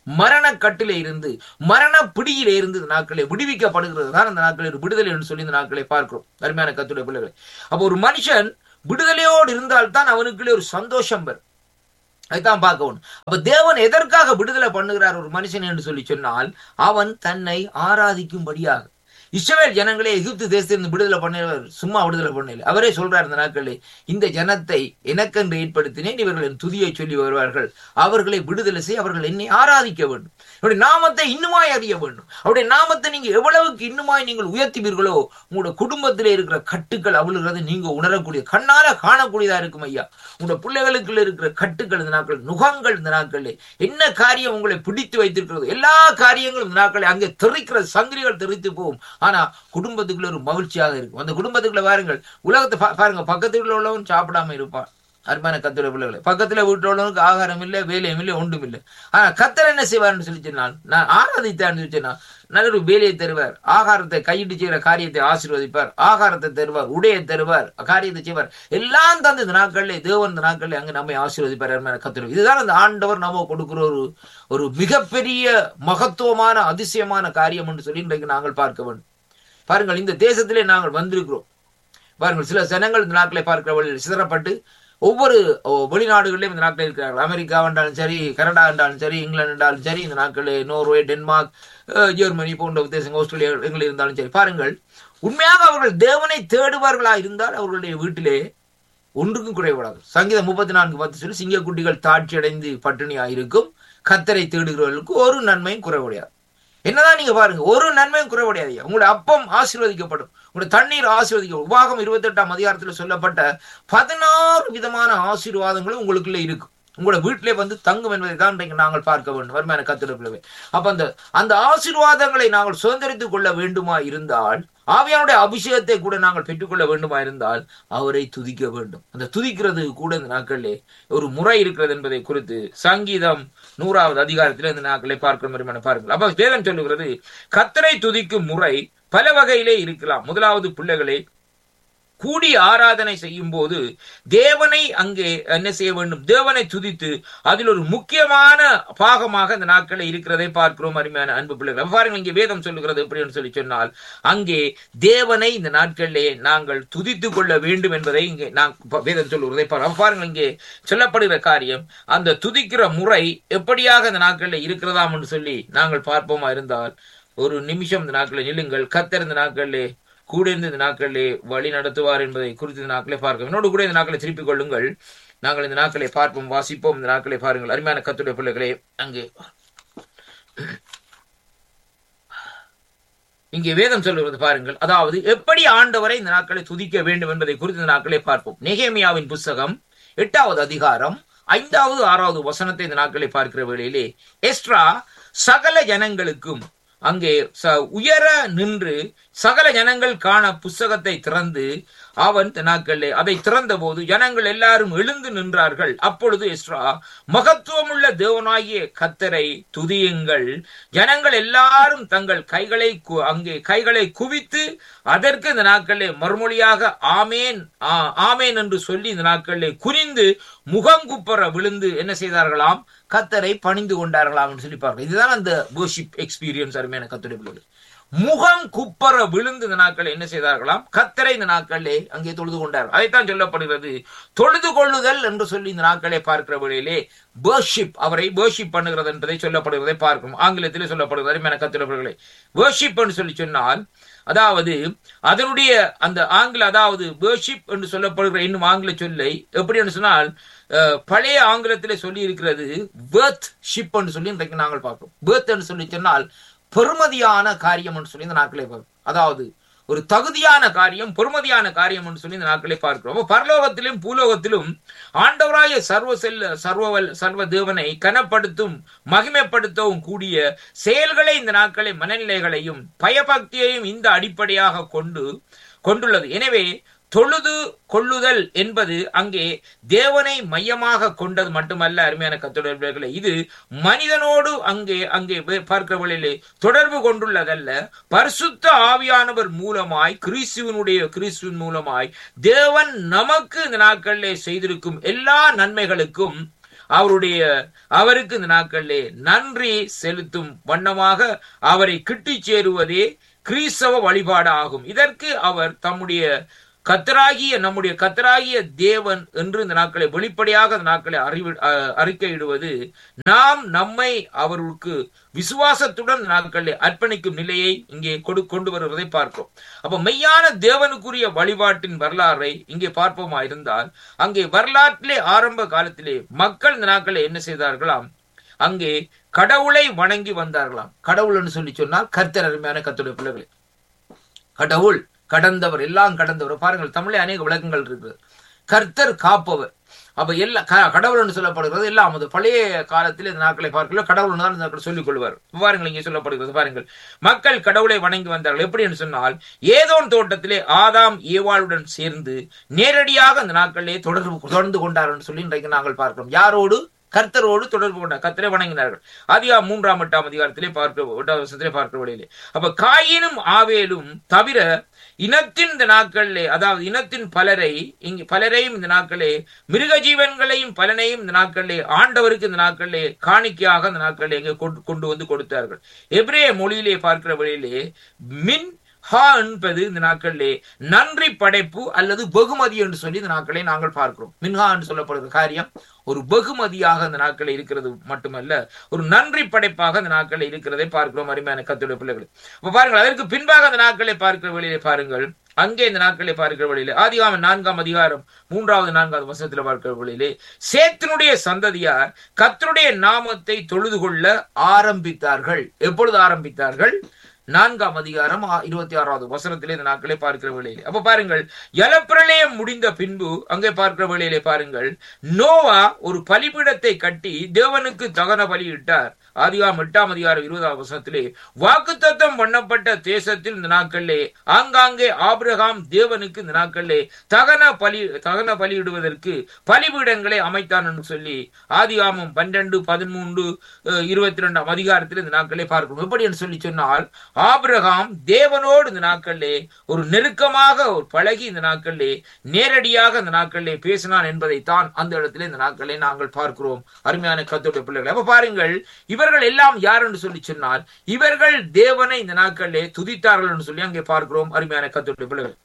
மரண கட்டிலே இருந்து மரண பிடியிலே இருந்து இந்த நாட்களை விடுவிக்கப்படுகிறது தான் அந்த நாட்களில் விடுதலை என்று சொல்லி இந்த நாட்களை பார்க்கிறோம். அருமையான கர்த்தருடைய பிள்ளைகளை, அப்போ ஒரு மனுஷன் விடுதலையோடு இருந்தால்தான் அவனுக்குள்ளே ஒரு சந்தோஷம் வரும். அதுதான் பார்க்கணும். அப்ப தேவன் எதற்காக விடுதலை பண்ணுகிறார் ஒரு மனுஷன் என்று சொல்லி சொன்னால், அவன் தன்னை ஆராதிக்கும்படியாக. இஸ்ரவேல் ஜனங்களே எகிப்து தேசத்திலிருந்து விடுதலை பண்ணவர் சும்மா விடுதலை பண்ணல. அவரே சொல்றார் இந்த நாட்களில், இந்த ஜனத்தை எனக்கென்று ஏற்படுத்தினேன், இவர்கள் என் துதியை சொல்லி வருவார்கள், அவர்களை விடுதலை செய்ய அவர்கள் என்னை ஆராதிக்க வேண்டும், அவருடைய நாமத்தை இன்னுமாய் அறிய வேண்டும். அவருடைய நாமத்தை நீங்க எவ்வளவுக்கு இன்னுமாய் நீங்கள் உயர்த்துவீர்களோ உங்களுடைய குடும்பத்திலே இருக்கிற கட்டுக்கள் அவ்வளவு நீங்க உணரக்கூடிய கண்ணால காணக்கூடியதா இருக்கும் ஐயா. உங்களுடைய பிள்ளைகளுக்குள்ள இருக்கிற கட்டுக்கள் இந்த நாட்கள், நுகங்கள் இந்த நாட்களில் என்ன காரியம் உங்களை பிடித்து வைத்திருக்கிறது, எல்லா காரியங்களும் இந்த நாட்களை அங்கே தெரிக்கிற சங்கிலிகள் தெரித்து போகும். ஆனா குடும்பத்துக்குள்ள ஒரு மகிழ்ச்சியாக இருக்கும். அந்த குடும்பத்துக்குள்ள பாருங்கள், உலகத்தை பாருங்க, பக்கத்துக்குள்ள உள்ளவன் சாப்பிடாம இருப்பான். அருமையான கர்த்தருடைய பிள்ளைகளை, பக்கத்துல வீட்டு உள்ளவனுக்கு ஆகாரம் இல்லை, வேலையும் இல்லை, ஒன்றும் இல்லை. ஆனா கர்த்தர் என்ன செய்வார்னு சொல்லி சொன்னால், நான் ஆராதித்தான்னு சொன்னா நல்ல ஒரு வேலையை தருவார், ஆகாரத்தை கையிட்டு செய்கிற காரியத்தை ஆசீர்வதிப்பார், ஆகாரத்தை தருவார், உடையை தருவார், காரியத்தை செய்வார், எல்லாம் தந்து இந்த நாட்களிலே தேவன் இந்த நாட்களில் அங்கே நம்மை ஆசீர்வதிப்பார். அருமையான கர்த்தர், இதுதான் அந்த ஆண்டவர் நம்ம கொடுக்கிற ஒரு ஒரு மிகப்பெரிய மகத்துவமான அதிசயமான காரியம் என்று சொல்லி இன்றைக்கு நாங்கள் பார்க்க வேண்டும். பாருங்கள், இந்த தேசத்திலே நாங்கள் வந்திருக்கிறோம். பாருங்கள், சில ஜனங்கள் இந்த நாட்களை பார்க்கிற வழியில் சிதறப்பட்டு ஒவ்வொரு வெளிநாடுகளிலும் இந்த நாட்டில் இருக்கிறார்கள். அமெரிக்கா என்றாலும் சரி, கனடா என்றாலும் சரி, இங்கிலாந்து என்றாலும் சரி, இந்த நாட்களில் நோர்வே, டென்மார்க், ஜெர்மனி போன்ற தேசங்கள், ஆஸ்திரேலியா எங்களில் இருந்தாலும் சரி, பாருங்கள், உண்மையாக அவர்கள் தேவனை தேடுவார்களா இருந்தால் அவர்களுடைய வீட்டிலே ஒன்றுக்கும் குறைபடாது. சங்கீதம் முப்பத்தி நான்கு பத்து சொல்லி, சிங்கக்குட்டிகள் தாட்சி அடைந்து பட்டினியாக இருக்கும், கர்த்தரை தேடுகிறவர்களுக்கு ஒரு நன்மையும் குறைபடாது. என்னதான் நீங்க பாருங்க, ஒரு நன்மையும் குறைபடாது. உங்களுடைய அப்பம் ஆசீர்வதிக்கப்படும், உங்களுடைய தண்ணீர் ஆசீர்வதிக்கப்படும். உபாகம் இருபத்தி எட்டாம் அதிகாரத்தில் சொல்லப்பட்ட பதினாறு விதமான ஆசீர்வாதங்களும் உங்களுக்குள்ள இருக்கும். உங்களோட வீட்டிலே வந்து தங்கும் என்பதை தான் இன்றைக்கு நாங்கள் பார்க்க வேண்டும். வருமான கத்திரப்பிள்ளவே, அப்ப அந்த அந்த ஆசீர்வாதங்களை நாங்கள் சுதந்திரித்துக் கொள்ள வேண்டுமா இருந்தால், ஆவியானுடைய அபிஷேகத்தை கூட நாங்கள் பெற்றுக்கொள்ள வேண்டுமா இருந்தால் அவரை துதிக்க வேண்டும். அந்த துதிக்கிறது கூட இந்த நாட்களிலே ஒரு முறை இருக்கிறது என்பதை குறித்து சங்கீதம் நூறாவது அதிகாரத்தில் இந்த நாட்களை பார்க்க பாருங்கள். அப்ப வேதம் சொல்லுகிறது, கர்த்தரை துதிக்கும் முறை பல வகையிலே இருக்கலாம். முதலாவது, பிள்ளைகளை கூடி ஆராதனை செய்யும் போது தேவனை அங்கே என்ன செய்ய வேண்டும், தேவனை துதித்து அதில் ஒரு முக்கியமான பாகமாக இந்த நாட்களில் இருக்கிறதை பார்க்கிறோம். அருமையான அன்பு பிள்ளைகள், பாருங்கள், இங்கே வேதம் சொல்லுகிறது எப்படின்னு சொல்லி சொன்னால், அங்கே தேவனை இந்த நாட்களிலே நாங்கள் துதித்துக் கொள்ள வேண்டும் என்பதை இங்கே நான் வேதம் சொல்லுகிறதை பாருங்கள். இங்கே சொல்லப்படுகிற காரியம், அந்த துதிக்கிற முறை எப்படியாக இந்த நாட்களில் இருக்கிறதாம் என்று சொல்லி நாங்கள் பார்ப்போமா இருந்தால், ஒரு நிமிஷம் இந்த நாட்களில் நில்லுங்கள். கர்த்தர் இந்த நாட்களிலே கூட இருந்து இந்த நாட்களிலே வழி நடத்துவார் என்பதை குறித்து இந்த நாட்களை பார்க்க என்னோடு கூட இந்த நாட்களை திருப்பிக் கொள்ளுங்கள். நாங்கள் இந்த நாட்களை பார்ப்போம், வாசிப்போம். இந்த நாட்களை பாருங்கள். அருமையான கர்த்தருடைய பிள்ளைகளே, அங்கே இங்கே வேதம் சொல்லுவது பாருங்கள், அதாவது எப்படி ஆண்டவரை இந்த நாட்களை துதிக்க வேண்டும் என்பதை குறித்து இந்த நாட்களை பார்ப்போம். நெகேமியாவின் புஸ்தகம் எட்டாவது அதிகாரம் ஐந்தாவது ஆறாவது வசனத்தை இந்த நாட்களை பார்க்கிற வேளையிலே, எஸ்ரா சகல ஜனங்களுக்கும் அங்கே உயர நின்று சகல ஜனங்கள் காண புஸ்தகத்தை திறந்து அவன் நாட்களிலே அதை திறந்த போது ஜனங்கள் எல்லாரும் எழுந்து நின்றார்கள். அப்பொழுது எஸ்ரா, மகத்துவமுள்ள தேவனாகிய கர்த்தரை துதியுங்கள், ஜனங்கள் எல்லாரும் தங்கள் கைகளை அங்கே கைகளை குவித்து அதற்கு இந்த நாட்களிலே மறுமொழியாக ஆமேன் ஆமேன் என்று சொல்லி இந்த நாட்களிலே குனிந்து முகங்குப்பற விழுந்து என்ன செய்தார்களாம், கர்த்தரை பணிந்து கொண்டார்களாம் என்று சொல்லி பார்க்கிறோம். இதுதான் அந்த வர்ஷிப் எக்ஸ்பீரியன்ஸ். அருமையான கர்த்தருடைய பிள்ளைகளே, முகம் குப்பர விழுந்து இந்த நாட்கள் என்ன செய்தார்களாம், கர்த்தரை இந்த நாட்களிலே அங்கே தொழுது கொண்டார்கள். அதைத்தான் சொல்லப்படுகிறது தொழுது கொள்ளுதல் என்று சொல்லி இந்த நாட்களை பார்க்கிற வழியிலே வர்ஷிப், அவரை வர்ஷிப் பண்ணுகிறது என்பதை சொல்லப்படுகிறதை பார்க்கணும். ஆங்கிலத்திலே சொல்லப்படுகிறது. அருமையான கர்த்தருடைய பிள்ளைகளே, வர்ஷிப் என்று சொல்லி சொன்னால், அதாவது அதனுடைய அந்த ஆங்கில, அதாவது வர்ஷிப் என்று சொல்லப்படுகிற இன்னும் ஆங்கில சொல்லை எப்படி என்று சொன்னால், பழைய ஆங்கிலத்திலே சொல்லி இருக்கிறது வர்த் ஷிப் என்று சொல்லி இன்றைக்கு நாங்கள் பார்க்கிறோம். வர்த் என்று சொல்லி சொன்னால் பெருமதியான காரியம் என்று சொல்லி இந்த நாட்களை பார்க்கிறோம். அதாவது ஒரு தகுதியான காரியம், பொறுமதியான காரியம் என்று சொல்லி இந்த நாட்களை பார்க்கிறோம். பரலோகத்திலும் பூலோகத்திலும் ஆண்டவராய சர்வ செல்ல சர்வவல் சர்வ தேவனை கனப்படுத்தும் மகிமைப்படுத்தவும் கூடிய செயல்களை இந்த நாட்களை மனநிலைகளையும் பயபக்தியையும் இந்த அடிப்படையாக கொண்டு கொண்டுள்ளது. எனவே தொழுது கொள்ளுதல் என்பது அங்கே தேவனை மையமாக கொண்டது மட்டுமல்ல. அருமையான கர்த்தருடைய பிள்ளைகளே, இது மனிதனோடு அங்கே அங்கே பார்க்கிறவர்களிலே தொடர்பு கொண்டுள்ளதல்ல. பரிசுத்த ஆவியானவர் மூலமாய் கிறிஸ்துவனுடைய கிறிஸ்துவின் மூலமாய் தேவன் நமக்கு இந்த நாட்களிலே செய்திருக்கும் எல்லா நன்மைகளுக்கும் அவருடைய அவருக்கு இந்த நாட்களிலே நன்றி செலுத்தும் வண்ணமாக அவரை கிட்டி சேருவதே கிறிஸ்தவ வழிபாடு ஆகும். இதற்கு அவர் தம்முடைய கத்தராகிய நம்முடைய கத்தராகிய தேவன் என்று இந்த நாட்களை வெளிப்படையாக இந்த நாட்களை அறிவி அறிக்கையிடுவது நாம் நம்மை அவருக்கு விசுவாசத்துடன் இந்த நாட்களை அர்ப்பணிக்கும் நிலையை இங்கே கொடு கொண்டு வருவதை பார்க்கிறோம். அப்ப மெய்யான தேவனுக்குரிய வழிபாட்டின் வரலாறை இங்கே பார்ப்போமா இருந்தால், அங்கே வரலாற்றிலே ஆரம்ப காலத்திலே மக்கள் இந்த நாட்களை என்ன செய்தார்களாம், அங்கே கடவுளை வணங்கி வந்தார்களாம். கடவுள் என்று சொல்லி சொன்னால் கர்த்தர். அருமையான கர்த்தருடைய பிள்ளைகளே, கடவுள் கடந்தவர், எல்லாம் கடந்தவர். பாருங்கள், தமிழே அநேக விளக்கங்கள் இருக்குது. கர்த்தர் காப்பவர். அப்ப எல்லா கடவுள் என்று சொல்லப்படுகிறது எல்லாம் அது பழைய காலத்தில் இந்த நாட்களை பார்க்கல கடவுள் தான் இந்த நாட்களை சொல்லிக் கொள்வார். பாருங்கள், இங்கே சொல்லப்படுகிறது. பாருங்கள், மக்கள் கடவுளை வணங்கி வந்தார்கள். எப்படி என்று சொன்னால், ஏதோன் தோட்டத்திலே ஆதாம் ஏவாளுடன் சேர்ந்து நேரடியாக அந்த நாட்களிலே தொடர்பு தொடர்ந்து கொண்டார் என்று சொல்லி இன்றைக்கு நாங்கள் பார்க்கிறோம். யாரோடு? கர்த்தரோடு தொடர்பு கொண்டார், கர்த்தரை வணங்கினார்கள். அதிகாரம் மூன்றாம் எட்டாம் அதிகாரத்திலே பார்க்க பார்க்கிற வழியிலே அப்ப காயினும் ஆவேலும் தவிர இனத்தின் இந்த நாட்களிலே, அதாவது இனத்தின் பலரை இங்கு பலரையும் இந்த நாட்களே மிருக ஜீவன்களையும் பலனையும் இந்த நாட்களிலே ஆண்டவருக்கு இந்த நாட்களிலே காணிக்கையாக இந்த நாட்களிலே இங்கே கொண்டு வந்து கொடுத்தார்கள். எபிரேய மொழியிலே பார்க்கிற வழியிலே மின் ஹா என்பது இந்த நாட்களிலே நன்றி படைப்பு அல்லது வெகுமதி என்று சொல்லி இந்த நாட்களை நாங்கள் பார்க்கிறோம். மின்ஹா என்று சொல்லப்படுகிற காரியம் ஒரு வெகுமதியாக இந்த நாட்களில் இருக்கிறது மட்டுமல்ல, ஒரு நன்றி படைப்பாக இந்த நாட்களில் இருக்கிறதை பார்க்கிறோம். அருமையான கர்த்தருடைய பிள்ளைகள், அப்ப பாருங்கள், அதற்கு பின்பாக அந்த நாட்களை பார்க்கிற வழியிலே பாருங்கள், அங்கே இந்த நாட்களை பார்க்கிற வழியிலே ஆதியாகமம் நான்காம் அதிகாரம் மூன்றாவது நான்காவது வசனத்தில் பார்க்கிற வழியிலே சேத்தினுடைய சந்ததியார் கர்த்தருடைய நாமத்தை தொழுது கொள்ள ஆரம்பித்தார்கள். எப்பொழுது ஆரம்பித்தார்கள்? நான்காம் அதிகாரம் இருபத்தி ஆறாவது வசனத்திலே இந்த நாட்களை பார்க்கிற வேளையிலே அப்ப பாருங்கள், ஜலப்பிரளயம் முடிந்த பின்பு அங்கே பார்க்கிற வேளையிலே பாருங்கள், நோவா ஒரு பலிபீடத்தை கட்டி தேவனுக்கு தகன பலியிட்டார். ஆதியாகமம் எட்டாம் அதிகாரம் இருபதாம் வசனத்திலே வாக்குத்தத்தம் பண்ணப்பட்ட தேசத்தில் இந்த நாட்களிலே ஆங்காங்கே ஆபிரகாம் தேவனுக்கு இந்த நாட்களிலே தகன பலி தகன பலியிடுவதற்கு பலிபீடங்களை அமைத்தான் என்று சொல்லி ஆதியாகமம் பன்னிரண்டு பதிமூன்று இருபத்தி ரெண்டாம் அதிகாரத்தில் இந்த நாட்களை பார்க்கிறோம். எப்படி என்று சொல்லி சொன்னால், ஆபிரகாம் தேவனோடு இந்த நாட்களிலே ஒரு நெருக்கமாக ஒரு பழகி இந்த நாட்களிலே நேரடியாக இந்த நாட்களிலே பேசினான் என்பதைத்தான் அந்த இடத்திலே இந்த நாட்களை நாங்கள் பார்க்கிறோம். அருமையான கர்த்தருடைய பிள்ளைகள், அப்ப பாருங்கள், இவர்கள் எல்லாம் யார் என்று சொல்லி சொன்னால் இவர்கள் தேவனை இந்த நாட்களிலே துதித்தார்கள் என்று சொல்லி அங்கே பார்க்கிறோம். அருமையான கர்த்தருடைய பிள்ளைகள்,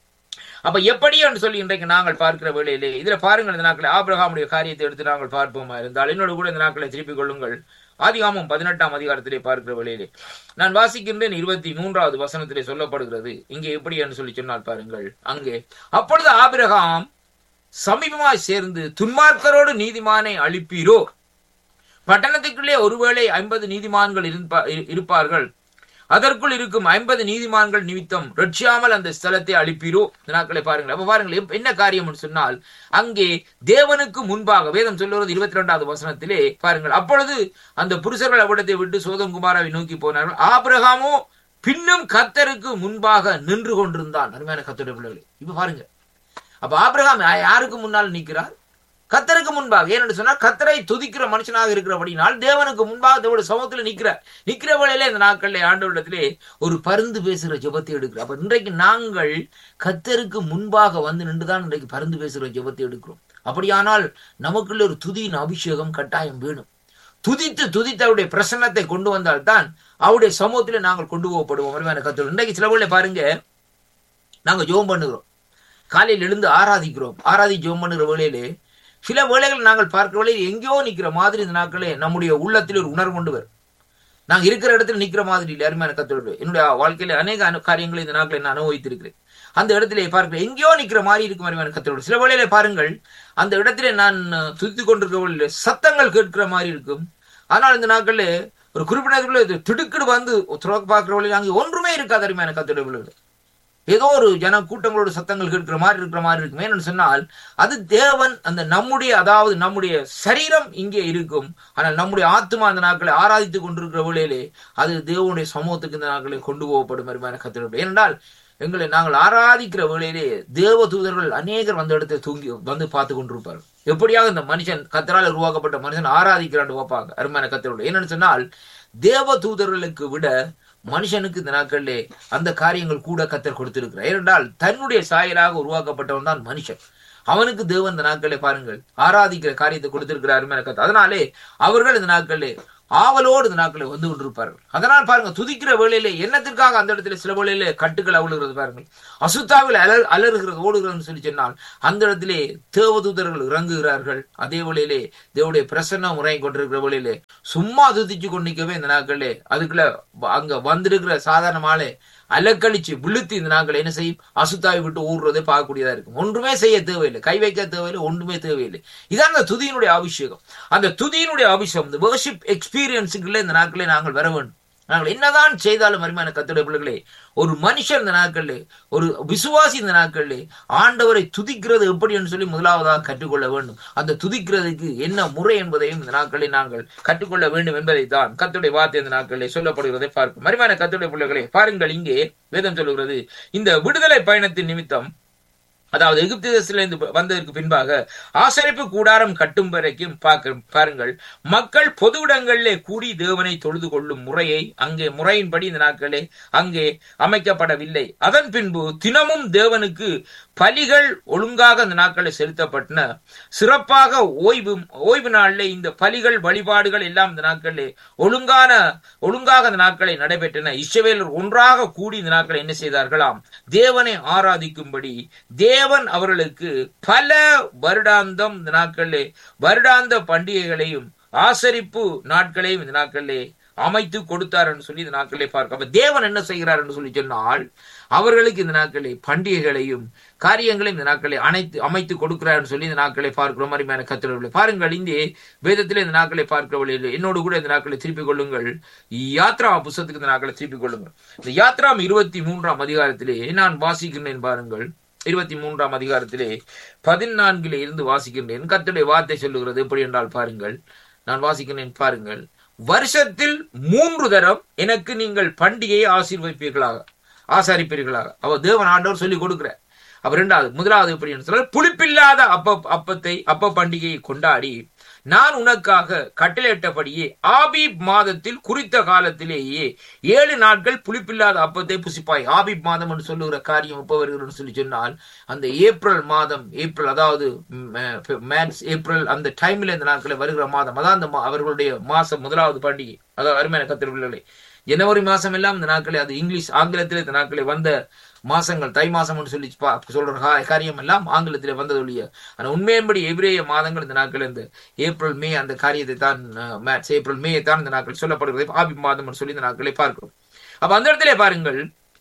அப்ப எப்படி என்று சொல்லி இன்றைக்கு நாங்கள் பார்க்கிற வேளையிலே இதுல பாருங்கள், இந்த நாட்களை ஆபிரகாமுடைய காரியத்தை எடுத்து நாங்கள் பார்ப்போமா இருந்தால் என்னோடு கூட இந்த நாட்களை திருப்பிக் கொள்ளுங்கள். ஆதியாகமம் பதினெட்டாம் அதிகாரத்திலே பார்க்கிற வேளையிலே நான் வாசிக்கின்றேன். இருபத்தி மூன்றாவது வசனத்திலே சொல்லப்படுகிறது. இங்கே எப்படி என்று சொல்லி சொன்னால் பாருங்கள், அங்கே அப்பொழுது ஆபிரகாம் சமீபமாய் சேர்ந்து துன்மார்க்கரோடு நீதிமானை அழிப்பீரோ, பட்டணத்துக்குள்ளே ஒருவேளை ஐம்பது நீதிமான்கள் இருப்பார்கள், அதற்குள் இருக்கும் ஐம்பது நீதிமான்கள் நிமித்தம் ரட்சியாமல் அந்த ஸ்தலத்தை அழிப்பீரோ. இந்த நாட்களை பாருங்கள். அப்ப பாருங்கள் என்ன காரியம் என்று சொன்னால், அங்கே தேவனுக்கு முன்பாக வேதம் சொல்லுவது இருபத்தி இரண்டாவது வசனத்திலே பாருங்கள், அப்பொழுது அந்த புருஷர்கள் அவ்விடத்தை விட்டு சோதம் குமாராவை நோக்கி போனார்கள், ஆபிரகாமோ பின்னும் கர்த்தருக்கு முன்பாக நின்று கொண்டிருந்தான். அருமையான கர்த்தருடைய பிள்ளைகளே, இப்ப பாருங்க, அப்ப ஆபிரகாம் யாருக்கு முன்னால் நிற்கிறார்? கர்த்தருக்கு முன்பாக. ஏன்னு சொன்னா கர்த்தரை துதிக்கிற மனுஷனாக இருக்கிறபடினால் தேவனுக்கு முன்பாக தேவனுடைய சமூகத்தில் நிற்கிற நிற்கிற வேளையில இந்த நாட்களிலே ஆண்டவரிடத்திலே ஒரு பருந்து பேசுகிற ஜெபத்தை எடுக்கிறோம். அப்ப இன்றைக்கு நாங்கள் கர்த்தருக்கு முன்பாக வந்து நின்றுதான் இன்றைக்கு பருந்து பேசுகிற ஜெபத்தை எடுக்கிறோம். அப்படியானால் நமக்குள்ள ஒரு துதியின் அபிஷேகம் கட்டாயம் வேணும். துதித்து துதித்து அவருடைய பிரசன்னத்தை கொண்டு வந்தால்தான் அவருடைய சமூகத்திலே நாங்கள் கொண்டு போகப்படுவோம். கர்த்தர் இன்றைக்கு சில வேளை பாருங்க, நாங்க ஜெபம் பண்ணுகிறோம், காலையில் எழுந்து ஆராதிக்கிறோம், ஆராதி ஜெபம் பண்ணுகிற வேளையிலே சில வேளைகள் நாங்கள் பார்க்கிற வேளையில் எங்கேயோ நிற்கிற மாதிரி இந்த நாட்களே நம்முடைய உள்ளத்தில் ஒரு உணர்வு கொண்டு வரும். நாங்கள் இருக்கிற இடத்துல நிற்கிற மாதிரி இல்லை. அருமையான கர்த்தரோடு என்னுடைய வாழ்க்கையில அநேக காரியங்களை இந்த நாட்களை நான் அனுபவித்திருக்கிறேன். அந்த இடத்திலே பார்க்கிற எங்கேயோ நிற்கிற மாதிரி இருக்கும் அருமையான கர்த்தரோடு. சில வேளையில பாருங்கள், அந்த இடத்திலே நான் துதித்து கொண்டிருக்கிற சத்தங்கள் கேட்கிற மாதிரி இருக்கும். ஆனால் இந்த நாட்கள்ல ஒரு குறிப்பிட்ட திடுக்கிடு வந்து பார்க்கிற வழியில் அங்கே ஒன்றுமே இருக்காது. அருமையான கர்த்தரோடு ஏதோ ஒரு ஜன கூட்டங்களோட சத்தங்கள் கேட்கிற மாதிரி இருக்கிற மாதிரி இருக்கும். ஏன்னு சொன்னால் அது தேவன் அந்த நம்முடைய அதாவது நம்முடைய சரீரம் இங்கே இருக்கும், ஆனால் நம்முடைய ஆத்மா அந்த நாட்களை ஆராதித்துக் கொண்டிருக்கிற வேளையிலே அது தேவனுடைய சமூகத்துக்கு இந்த நாட்களை கொண்டு போகப்படும் மாதிரி கத்திரோடு. ஏனென்றால் எங்களை நாங்கள் ஆராதிக்கிற வேளையிலே தேவ தூதர்கள் அநேகர் வந்த இடத்தை தூங்கி வந்து பார்த்து கொண்டிருப்பார். எப்படியாக இந்த மனுஷன் கத்தரால் உருவாக்கப்பட்ட மனுஷன் ஆராதிக்கிறான்னு பார்ப்பாங்க. அருமையான கத்திரோடு. என்னன்னு சொன்னால் தேவ தூதர்களுக்கு விட மனுஷனுக்கு இந்த நாட்களிலே அந்த காரியங்கள் கூட கத்தர் கொடுத்திருக்கிறார். ஏனென்றால் தன்னுடைய சாயலாக உருவாக்கப்பட்டவன் தான் மனுஷன். அவனுக்கு தேவன் இந்த நாட்களை பாருங்கள் ஆராதிக்கிற காரியத்தை கொடுத்திருக்கிறார். அதனாலே அவர்கள் இந்த நாட்களே ஆவலோடு இந்த நாட்களை வந்து கொண்டிருப்பார்கள். அதனால் பாருங்க, துதிக்கிற வேளையிலே என்னத்திற்காக அந்த இடத்துல சில வேளையிலே கட்டுகள் அவுளுகிறது பாருங்கள், அசுத்தாவில் அலர் அலறுகிறது ஓடுகிறதுன்னு சொல்லி சொன்னால் அந்த இடத்திலே தேவதூதர்கள் இறங்குகிறார்கள். அதே வேளையிலே தேவனுடைய பிரசன்னம் முறை கொண்டிருக்கிற வேளையிலே சும்மா துதிச்சு கொண்டிருக்கவே இந்த நாட்களே அதுக்குள்ள அங்க வந்திருக்கிற சாதாரணமாலே அலக்கழிச்சு விழுத்து இந்த நாட்கள் என்ன செய்யும், அசுத்தாவை விட்டு ஊடுறதை பார்க்கக்கூடியதா இருக்கும். ஒன்றுமே செய்ய தேவையில்லை, கை வைக்க தேவையில்லை, ஒன்றுமே தேவையில்லை. இதான் அந்த துதியினுடைய அபிஷேகம். அந்த துதியினுடைய அபிஷேகம், இந்த வர்ஷிப் எக்ஸ்பீரியன்ஸுக்குள்ள இந்த நாட்களை நாங்கள் வர வேண்டும். நாங்கள் என்னதான் செய்தாலும் அருமையான கர்த்தருடைய பிள்ளைகளே, ஒரு மனுஷன் இந்த நாட்களிலே, ஒரு விசுவாசி இந்த நாட்களிலே ஆண்டவரை துதிக்கிறது எப்படி என்று சொல்லி முதலாவதாக கற்றுக்கொள்ள வேண்டும். அந்த துதிக்கிறதுக்கு என்ன முறை என்பதையும் இந்த நாட்களில் நாங்கள் கற்றுக்கொள்ள வேண்டும் என்பதை தான் கர்த்தருடைய வார்த்தை இந்த நாட்களிலே சொல்லப்படுகிறதை பார்க்கும். அருமையான கர்த்தருடைய பிள்ளைகளே, பாருங்கள், இங்கே வேதம் சொல்லுகிறது, இந்த விடுதலை பயணத்தின் நிமித்தம், அதாவது எகிப்து தேசத்திலிருந்து வந்ததற்கு பின்பாக ஆசரிப்பு கூடாரம் கட்டும் வரைக்கும் பாருங்கள், மக்கள் பொது இடங்களிலே கூடி தேவனை தொழுது கொள்ளும் முறையை அங்கே முறையின்படி இந்த நாட்களே அங்கே அமைக்கப்படவில்லை. அதன் பின்பு தினமும் தேவனுக்கு பலிகள் ஒழுங்காக இந்த நாட்களை செலுத்தப்பட்டன. சிறப்பாக ஓய்வு ஓய்வு நாளிலே இந்த பலிகள் வழிபாடுகள் எல்லாம் இந்த நாட்களிலே ஒழுங்கான ஒழுங்காக இந்த நாட்களை நடைபெற்றன. இஸ்ரவேலர் ஒன்றாக கூடி இந்த நாட்களை என்ன செய்தார்களாம், தேவனை ஆராதிக்கும்படி தேவன் அவர்களுக்கு பல வருடாந்தம் இந்த நாட்களிலே வருடாந்த பண்டிகைகளையும் ஆசரிப்பு நாட்களையும் இந்த நாட்களிலே அமைத்து கொடுத்தார் என்று சொல்லி இந்த நாட்களிலே பார்க்க. அப்ப தேவன் என்ன செய்கிறார் என்று சொல்லி சொன்னால், அவர்களுக்கு இந்த நாட்களை பண்டிகைகளையும் காரியங்களையும் இந்த நாட்களை அனைத்து அமைத்து கொடுக்கிறார் சொல்லி இந்த நாட்களை பார்க்கிறோம். அருமையான கர்த்தருடைய பாருங்கள், இங்கே வேதத்திலே இந்த நாட்களை பார்க்கிற வழியில் என்னோடு கூட இந்த நாட்களை திருப்பிக் கொள்ளுங்கள். யாத்ரா புத்தகத்துக்கு இந்த நாட்களை திருப்பிக் கொள்ளுங்கள். இந்த யாத்ரா இருபத்தி மூன்றாம் அதிகாரத்திலே நான் வாசிக்கிறேன் பாருங்கள். இருபத்தி மூன்றாம் அதிகாரத்திலே பதினான்கிலே இருந்து வாசிக்கின்றேன். கர்த்தருடைய வார்த்தை சொல்லுகிறது எப்படி என்றால் பாருங்கள், நான் வாசிக்கிறேன் பாருங்கள். வருஷத்தில் மூன்று தரம் எனக்கு நீங்கள் பண்டிகையை ஆசீர்வதிப்பீர்களாக ஆசாரிப்பீர்களாக அவர் தேவன் ஆண்டவர் சொல்லி கொடுக்கிற. அவர் இரண்டாவது முதலாவது எப்படி என்று சொல்ல, புளிப்பில்லாத அப்ப அப்பத்தை அப்ப பண்டிகையை கொண்டாடி நான் உனக்காக கட்டளையிட்டபடியே ஆபீப் மாதத்தில் குறித்த காலத்திலேயே ஏழு நாட்கள் புளிப்பில்லாத அப்பத்தை புசிப்பாய். ஆபீப் மாதம் என்று சொல்லுகிற காரியம் எப்ப வருகிறது சொல்லி சொன்னால், அந்த ஏப்ரல் மாதம், ஏப்ரல் அதாவது மேர்ச் ஏப்ரல் அந்த டைம்ல இந்த நாட்களை வருகிற மாதம், அதான் அந்த அவர்களுடைய மாசம் முதலாவது பண்டிகை. அதாவது அருமையான கர்த்தருடைய ஜனவரி மாசம் எல்லாம் இந்த நாட்களே, அது இங்கிலீஷ் ஆங்கிலத்திலே இந்த நாட்களே வந்த மாசங்கள், தை மாசம் சொல்லி சொல்ற காரியம் எல்லாம் ஆங்கிலத்திலே வந்தது ஒழிய, ஆனா உண்மையின்படி எபிரேய மாதங்கள் இந்த நாட்கள் இந்த ஏப்ரல் மே அந்த காரியத்தை தான் மேட்ச் ஏப்ரல் மே தான் இந்த நாட்கள் சொல்லப்படுகிறது ஆபி மாதம் சொல்லி இந்த நாட்களை பார்க்கிறோம். அப்ப அந்த இடத்திலே பாருங்கள்,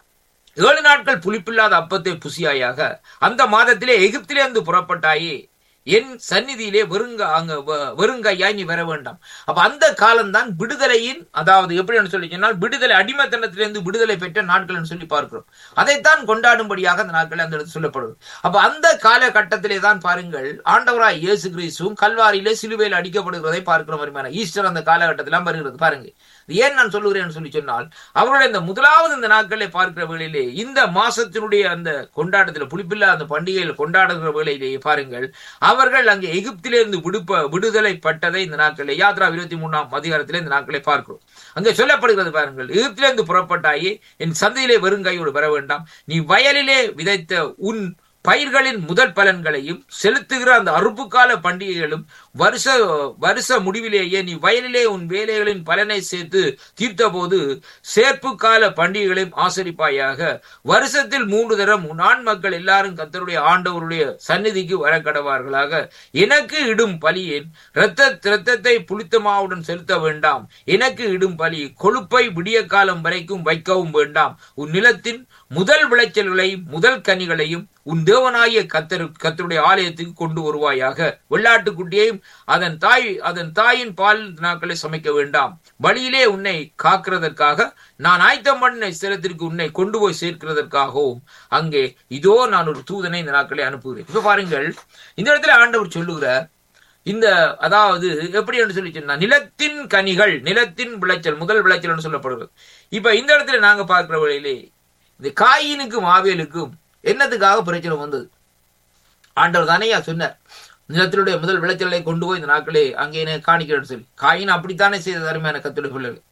ஏழு நாட்கள் புளிப்பில்லாத அப்பத்தை புசியாயாக அந்த மாதத்திலே எகிப்திலே இருந்து புறப்பட்டாயே என் சந்நிதியிலே வெறுங்க அங்க வெறுங்கையாய் நீ வர வேண்டாம். அப்ப அந்த காலம்தான் விடுதலையின், அதாவது எப்படி சொல்லி சொன்னால் விடுதலை, அடிமைத்தனத்திலிருந்து விடுதலை பெற்ற நாட்கள் சொல்லி பார்க்கிறோம். அதைத்தான் கொண்டாடும்படியாக அந்த நாட்கள் அந்த இடத்துல சொல்லப்படுது. அப்ப அந்த காலகட்டத்திலே தான் பாருங்கள், ஆண்டவராய் இயேசு கிறிஸ்துவும் கல்வாரியிலே சிலுவையில் அடிக்கப்படுகிறதை பார்க்கிறோம். ஈஸ்டர் அந்த காலகட்டத்திலாம் வருகிறது பாருங்க. ஏன் நான் சொல்லுகிறேன் சொல்லி சொன்னால், அவருடைய இந்த முதலாவது இந்த நாட்களை பார்க்கிற வேளையிலே, இந்த மாசத்தினுடைய அந்த கொண்டாட்டத்தில் புளிப்பில்லா அந்த பண்டிகையில் கொண்டாடுகிற வேளையிலேயே பாருங்கள், அவர்கள் அங்கே எகிப்திலிருந்து விடுப்ப விடுதலை பட்டதை இந்த நாட்களில் யாத்ரா இருபத்தி மூணாம் அதிகாரத்திலே இந்த நாட்களை பார்க்கிறோம். அங்கே சொல்லப்படுகிறது பாருங்கள், எகிப்திலிருந்து புறப்பட்டாயே என் சந்தையிலே வெறுங்கையோடு வர வேண்டாம். நீ வயலிலே விதைத்த உன் பயிர்களின் முதல் பலன்களையும் செலுத்துகிற அந்த அறுப்பு கால பண்டிகைகளும் வருஷ வருஷ முடிவிலேயே நீ வயலிலே உன் வேலைகளின் பலனை சேர்த்து தீர்த்த போது சேர்ப்பு கால பண்டிகைகளையும் ஆசரிப்பாயாக. வருஷத்தில் மூன்று தரம் உன் ஆண் மக்கள் எல்லாரும் கர்த்தருடைய ஆண்டவருடைய சந்நிதிக்கு வர கடவார்களாக. எனக்கு இடும் பலியேன் இரத்த இரத்தத்தை புளித்தமாவுடன் செலுத்த வேண்டாம். எனக்கு இடும் பலி கொழுப்பை விடிய காலம் வரைக்கும் வைக்கவும் வேண்டாம். உன் நிலத்தின் முதல் விளைச்சல்களையும் முதல் கனிகளையும் உன் தேவனாகிய கர்த்தர் கர்த்தருடைய ஆலயத்துக்கு கொண்டு வருவாயாக. வெள்ளாட்டுக்குட்டியையும் அதன் தாய் அதன் தாயின் பால் நாட்களை சமைக்க வேண்டாம். வழியிலே உன்னை காக்கிறதற்காக நான் ஆயத்தம் பண்ண ஸ்தலத்திற்கு உன்னை கொண்டு போய் சேர்க்கிறதற்காகவும் அங்கே இதோ நான் ஒரு தூதனை இந்த நாட்களை அனுப்புகிறேன். இப்ப பாருங்கள், இந்த இடத்துல ஆண்டவர் சொல்லுகிற இந்த, அதாவது எப்படி என்று சொல்லி சொன்னா, நிலத்தின் கனிகள், நிலத்தின் விளைச்சல், முதல் விளைச்சல் என்று சொல்லப்படுகிறது. இப்ப இந்த இடத்துல நாங்க பார்க்கிற வழியிலே இந்த காயினுக்கும் ஆவேலுக்கும் என்னத்துக்காக பிரச்சனை வந்தது? ஆண்டவர் தானேயா சொன்னார், நிலத்தினுடைய முதல் விளைச்சலை கொண்டு போய் இந்த நாட்களே அங்கே காணிக்கிறேன்னு சொல்லி. காயின் அப்படித்தானே செய்த அருமையான கர்த்தருடைய பிள்ளைகள்.